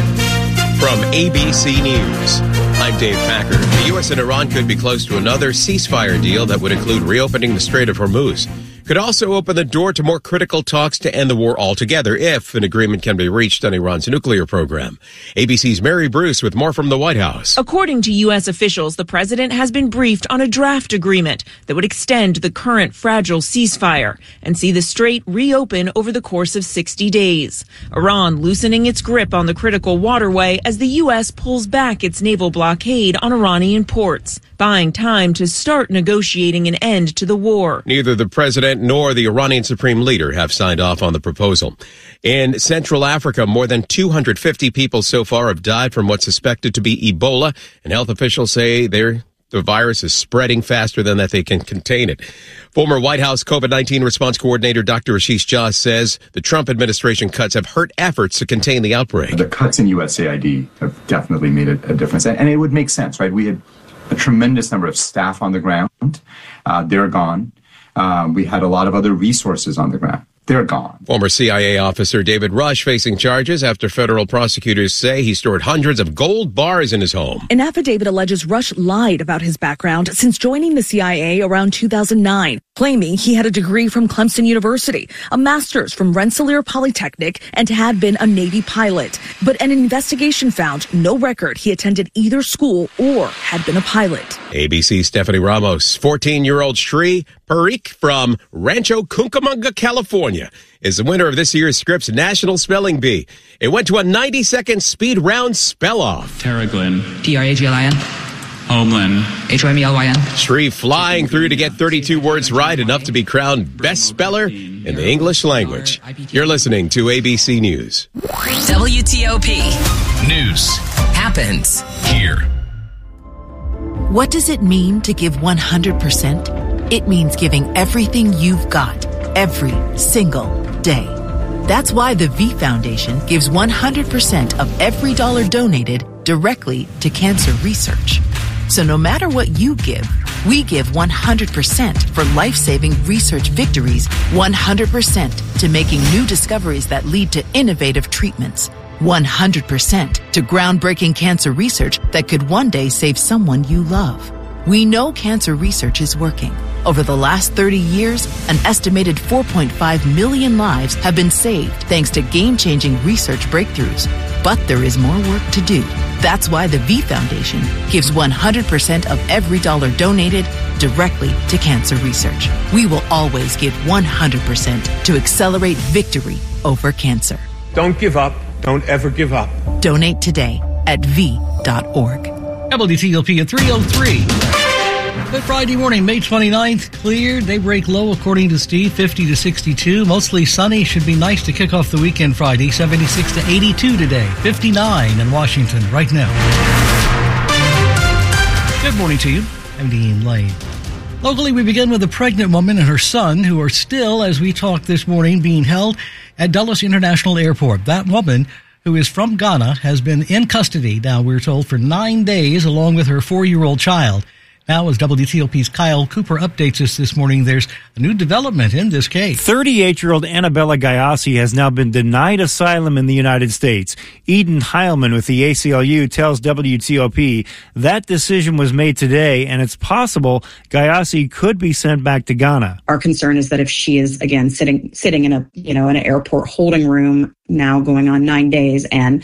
[SPEAKER 12] From ABC News, I'm Dave Packer. The U.S. and Iran could be close to another ceasefire deal that would include reopening the Strait of Hormuz. Could also open the door to more critical talks to end the war altogether if an agreement can be reached on Iran's nuclear program. ABC's Mary Bruce with more from the White House.
[SPEAKER 16] According to U.S. officials, the president has been briefed on a draft agreement that would extend the current fragile ceasefire and see the strait reopen over the course of 60 days. Iran loosening its grip on the critical waterway as the U.S. pulls back its naval blockade on Iranian ports, buying time to start negotiating an end to the war.
[SPEAKER 12] Neither the president nor the Iranian Supreme Leader have signed off on the proposal. In Central Africa, more than 250 people so far have died from what's suspected to be Ebola, and health officials say the virus is spreading faster than that they can contain it. Former White House COVID-19 response coordinator Dr. Ashish Jha says the Trump administration cuts have hurt efforts to contain the outbreak.
[SPEAKER 18] The cuts in USAID have definitely made a difference, and it would make sense, right? We had a tremendous number of staff on the ground. They're gone. We had a lot of other resources on the ground. They're gone.
[SPEAKER 12] Former CIA officer David Rush facing charges after federal prosecutors say he stored hundreds of gold bars in his home.
[SPEAKER 19] An affidavit alleges Rush lied about his background since joining the CIA around 2009, claiming he had a degree from Clemson University, a master's from Rensselaer Polytechnic, and had been a Navy pilot. But an investigation found no record he attended either school or had been a pilot.
[SPEAKER 12] ABC's Stephanie Ramos, 14-year-old Shri Parikh from Rancho Cucamonga, California, is the winner of this year's Scripps National Spelling Bee. It went to a 90-second speed round spell-off.
[SPEAKER 26] Terraglin.
[SPEAKER 19] T-R-A-G-L-I-N.
[SPEAKER 26] Homeland.
[SPEAKER 19] H-O-M-E-L-Y-N.
[SPEAKER 12] Shri flying through to get 32 words right, enough to be crowned best speller in the English language. You're listening to ABC News.
[SPEAKER 3] WTOP.
[SPEAKER 2] News
[SPEAKER 3] Happens
[SPEAKER 2] here.
[SPEAKER 21] What does it mean to give 100%? It means giving everything you've got, every single day. That's why the V Foundation gives 100% of every dollar donated directly to cancer research. So no matter what you give, we give 100% for life-saving research victories, 100% to making new discoveries that lead to innovative treatments, 100% to groundbreaking cancer research that could one day save someone you love. We know cancer research is working. Over the last 30 years, an estimated 4.5 million lives have been saved thanks to game-changing research breakthroughs. But there is more work to do. That's why the V Foundation gives 100% of every dollar donated directly to cancer research. We will always give 100% to accelerate victory over cancer.
[SPEAKER 22] Don't give up. Don't ever give up.
[SPEAKER 21] Donate today at v.org.
[SPEAKER 6] WTOP at 3:03. Good Friday morning, May 29th, clear. Daybreak low, according to Steve, 50 to 62. Mostly sunny. Should be nice to kick off the weekend Friday. 76 to 82 today. 59 in Washington right now. Good morning to you. I'm Dean Lane. Locally, we begin with a pregnant woman and her son who are still, as we talk this morning, being held at Dulles International Airport. That woman, who is from Ghana, has been in custody, now we're told, for 9 days, along with her 4-year-old child. Now, as WTOP's Kyle Cooper updates us this morning, there's a new development in this case.
[SPEAKER 5] 38-year-old Annabella Gayassi has now been denied asylum in the United States. Eden Heilman with the ACLU tells WTOP that decision was made today, and it's possible Gayassi could be sent back to Ghana.
[SPEAKER 8] Our concern is that if she is, again, sitting in an airport holding room, now going on 9 days, and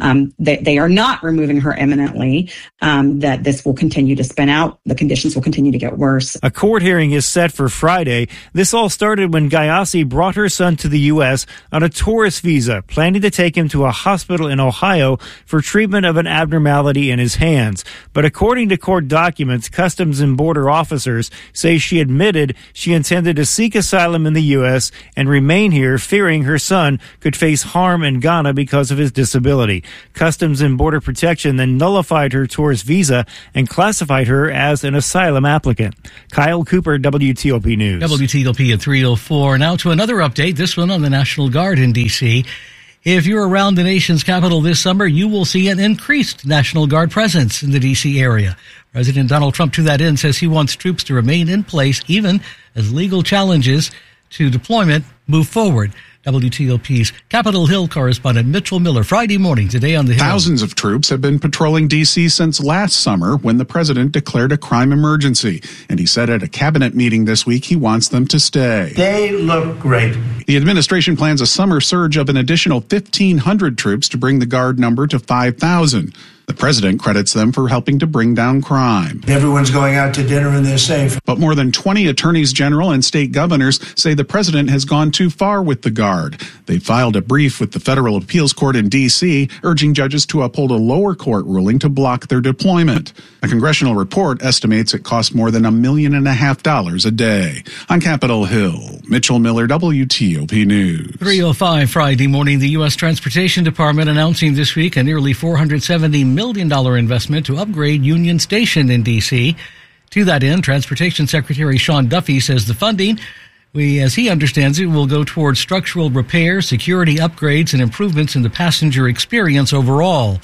[SPEAKER 8] they are not removing her imminently, that this will continue to spin out. The conditions will continue to get worse.
[SPEAKER 5] A court hearing is set for Friday. This all started when Gayassi brought her son to the U.S. on a tourist visa, planning to take him to a hospital in Ohio for treatment of an abnormality in his hands. But according to court documents, Customs and Border officers say she admitted she intended to seek asylum in the U.S. and remain here, fearing her son could face harm in Ghana because of his disability. Customs and Border Protection then nullified her tourist visa and classified her as an asylum applicant. Kyle Cooper, WTOP News.
[SPEAKER 6] WTOP at 3:04. Now to another update, this one on the National Guard in D.C. If you're around the nation's capital this summer, you will see an increased National Guard presence in the D.C. area. President Donald Trump, to that end, says he wants troops to remain in place even as legal challenges to deployment move forward. WTOP's Capitol Hill correspondent Mitchell Miller, Friday morning, today on the Hill.
[SPEAKER 10] Thousands of troops have been patrolling D.C. since last summer when the president declared a crime emergency. And he said at a cabinet meeting this week he wants them to stay.
[SPEAKER 22] They look great.
[SPEAKER 10] The administration plans a summer surge of an additional 1,500 troops to bring the Guard number to 5,000. The president credits them for helping to bring down crime.
[SPEAKER 22] Everyone's going out to dinner and they're safe.
[SPEAKER 10] But more than 20 attorneys general and state governors say the president has gone too far with the Guard. They filed a brief with the Federal Appeals Court in D.C., urging judges to uphold a lower court ruling to block their deployment. A congressional report estimates it costs more than $1.5 million a day. On Capitol Hill, Mitchell Miller, WTOP News.
[SPEAKER 6] 3:05 Friday morning, the U.S. Transportation Department announcing this week a nearly $470 million investment to upgrade Union Station in D.C. To that end, Transportation Secretary Sean Duffy says the funding, as he understands it, will go towards structural repairs, security upgrades, and improvements in the passenger experience overall.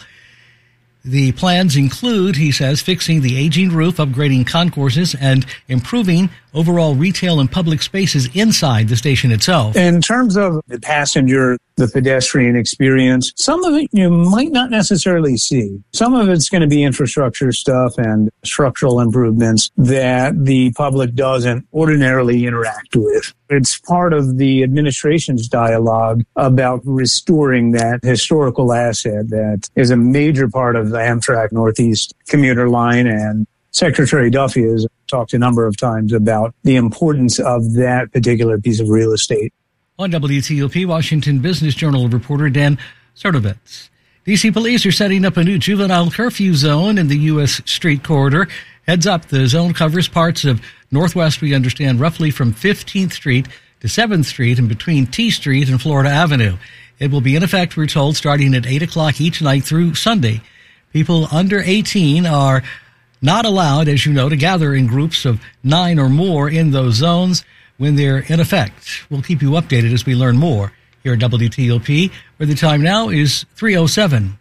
[SPEAKER 6] The plans include, he says, fixing the aging roof, upgrading concourses, and improving overall retail and public spaces inside the station itself.
[SPEAKER 11] In terms of the passenger, the pedestrian experience, some of it you might not necessarily see. Some of it's going to be infrastructure stuff and structural improvements that the public doesn't ordinarily interact with. It's part of the administration's dialogue about restoring that historical asset that is a major part of the Amtrak Northeast commuter line, and Secretary Duffy has talked a number of times about the importance of that particular piece of real estate.
[SPEAKER 6] On WTOP, Washington Business Journal reporter Dan Sertovitz. D.C. police are setting up a new juvenile curfew zone in the U.S. street corridor. Heads up, the zone covers parts of Northwest, we understand, roughly from 15th Street to 7th Street and between T Street and Florida Avenue. It will be in effect, we're told, starting at 8 o'clock each night through Sunday. People under 18 are not allowed, as you know, to gather in groups of 9 or more in those zones when they're in effect. We'll keep you updated as we learn more here at WTOP, where the time now is 3:07.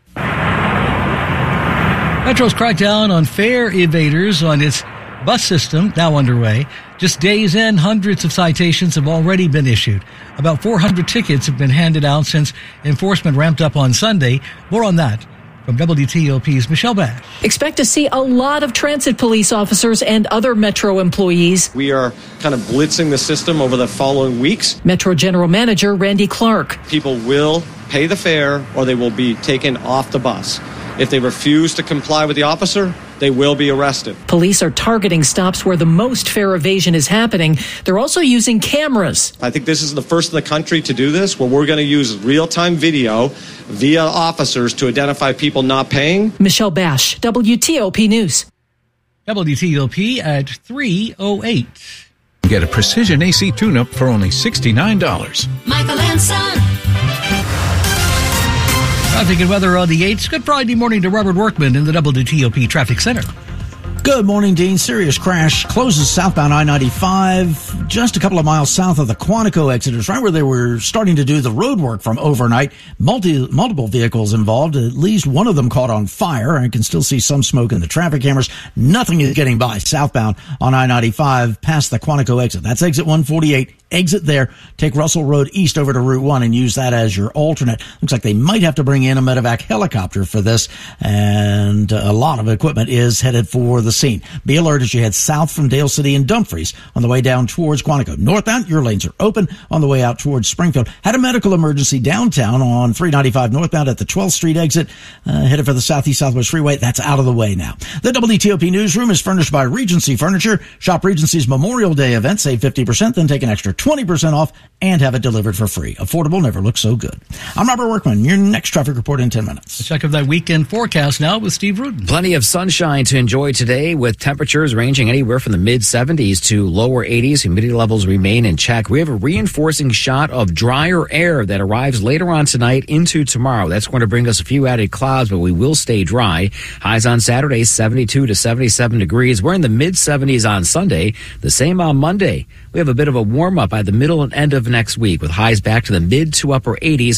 [SPEAKER 6] Metro's crackdown on fare evaders on its bus system now underway. Just days in, hundreds of citations have already been issued. About 400 tickets have been handed out since enforcement ramped up on Sunday. More on that from WTOP's Michelle Bash.
[SPEAKER 13] Expect to see a lot of transit police officers and other Metro employees.
[SPEAKER 14] We are kind of blitzing the system over the following weeks.
[SPEAKER 13] Metro General Manager Randy Clark.
[SPEAKER 14] People will pay the fare or they will be taken off the bus. If they refuse to comply with the officer, they will be arrested.
[SPEAKER 13] Police are targeting stops where the most fare evasion is happening. They're also using cameras.
[SPEAKER 14] I think this is the first in the country to do this, where we're going to use real-time video via officers to identify people not paying.
[SPEAKER 13] Michelle Bash, WTOP News.
[SPEAKER 6] WTOP at 3:08.
[SPEAKER 7] Get a precision AC tune-up for only $69.
[SPEAKER 4] Michael and Son.
[SPEAKER 6] Traffic and weather on the 8th. Good Friday morning to Robert Workman in the WTOP Traffic Center.
[SPEAKER 15] Good morning, Dean. Serious crash closes southbound I-95 just a couple of miles south of the Quantico exit. It's right where they were starting to do the road work from overnight. Multiple vehicles involved. At least one of them caught on fire. I can still see some smoke in the traffic cameras. Nothing is getting by southbound on I-95 past the Quantico exit. That's exit 148. Exit there, take Russell Road east over to Route 1 and use that as your alternate. Looks like they might have to bring in a medevac helicopter for this, and a lot of equipment is headed for the scene. Be alert as you head south from Dale City and Dumfries on the way down towards Quantico. Northbound, your lanes are open on the way out towards Springfield. Had a medical emergency downtown on 395 northbound at the 12th Street exit, headed for the Southeast Southwest Freeway. That's out of the way now. The WTOP Newsroom is furnished by Regency Furniture. Shop Regency's Memorial Day event. Save 50%, then take an extra 20% off and have it delivered for free. Affordable never looks so good. I'm Robert Workman. Your next traffic report in 10 minutes.
[SPEAKER 6] A check of that weekend forecast now with Steve Rudin.
[SPEAKER 1] Plenty of sunshine to enjoy today with temperatures ranging anywhere from the mid-70s to lower 80s. Humidity levels remain in check. We have a reinforcing shot of drier air that arrives later on tonight into tomorrow. That's going to bring us a few added clouds, but we will stay dry. Highs on Saturday, 72 to 77 degrees. We're in the mid-70s on Sunday. The same on Monday. We have a bit of a warm-up by the middle and end of next week with highs back to the mid to upper 80s.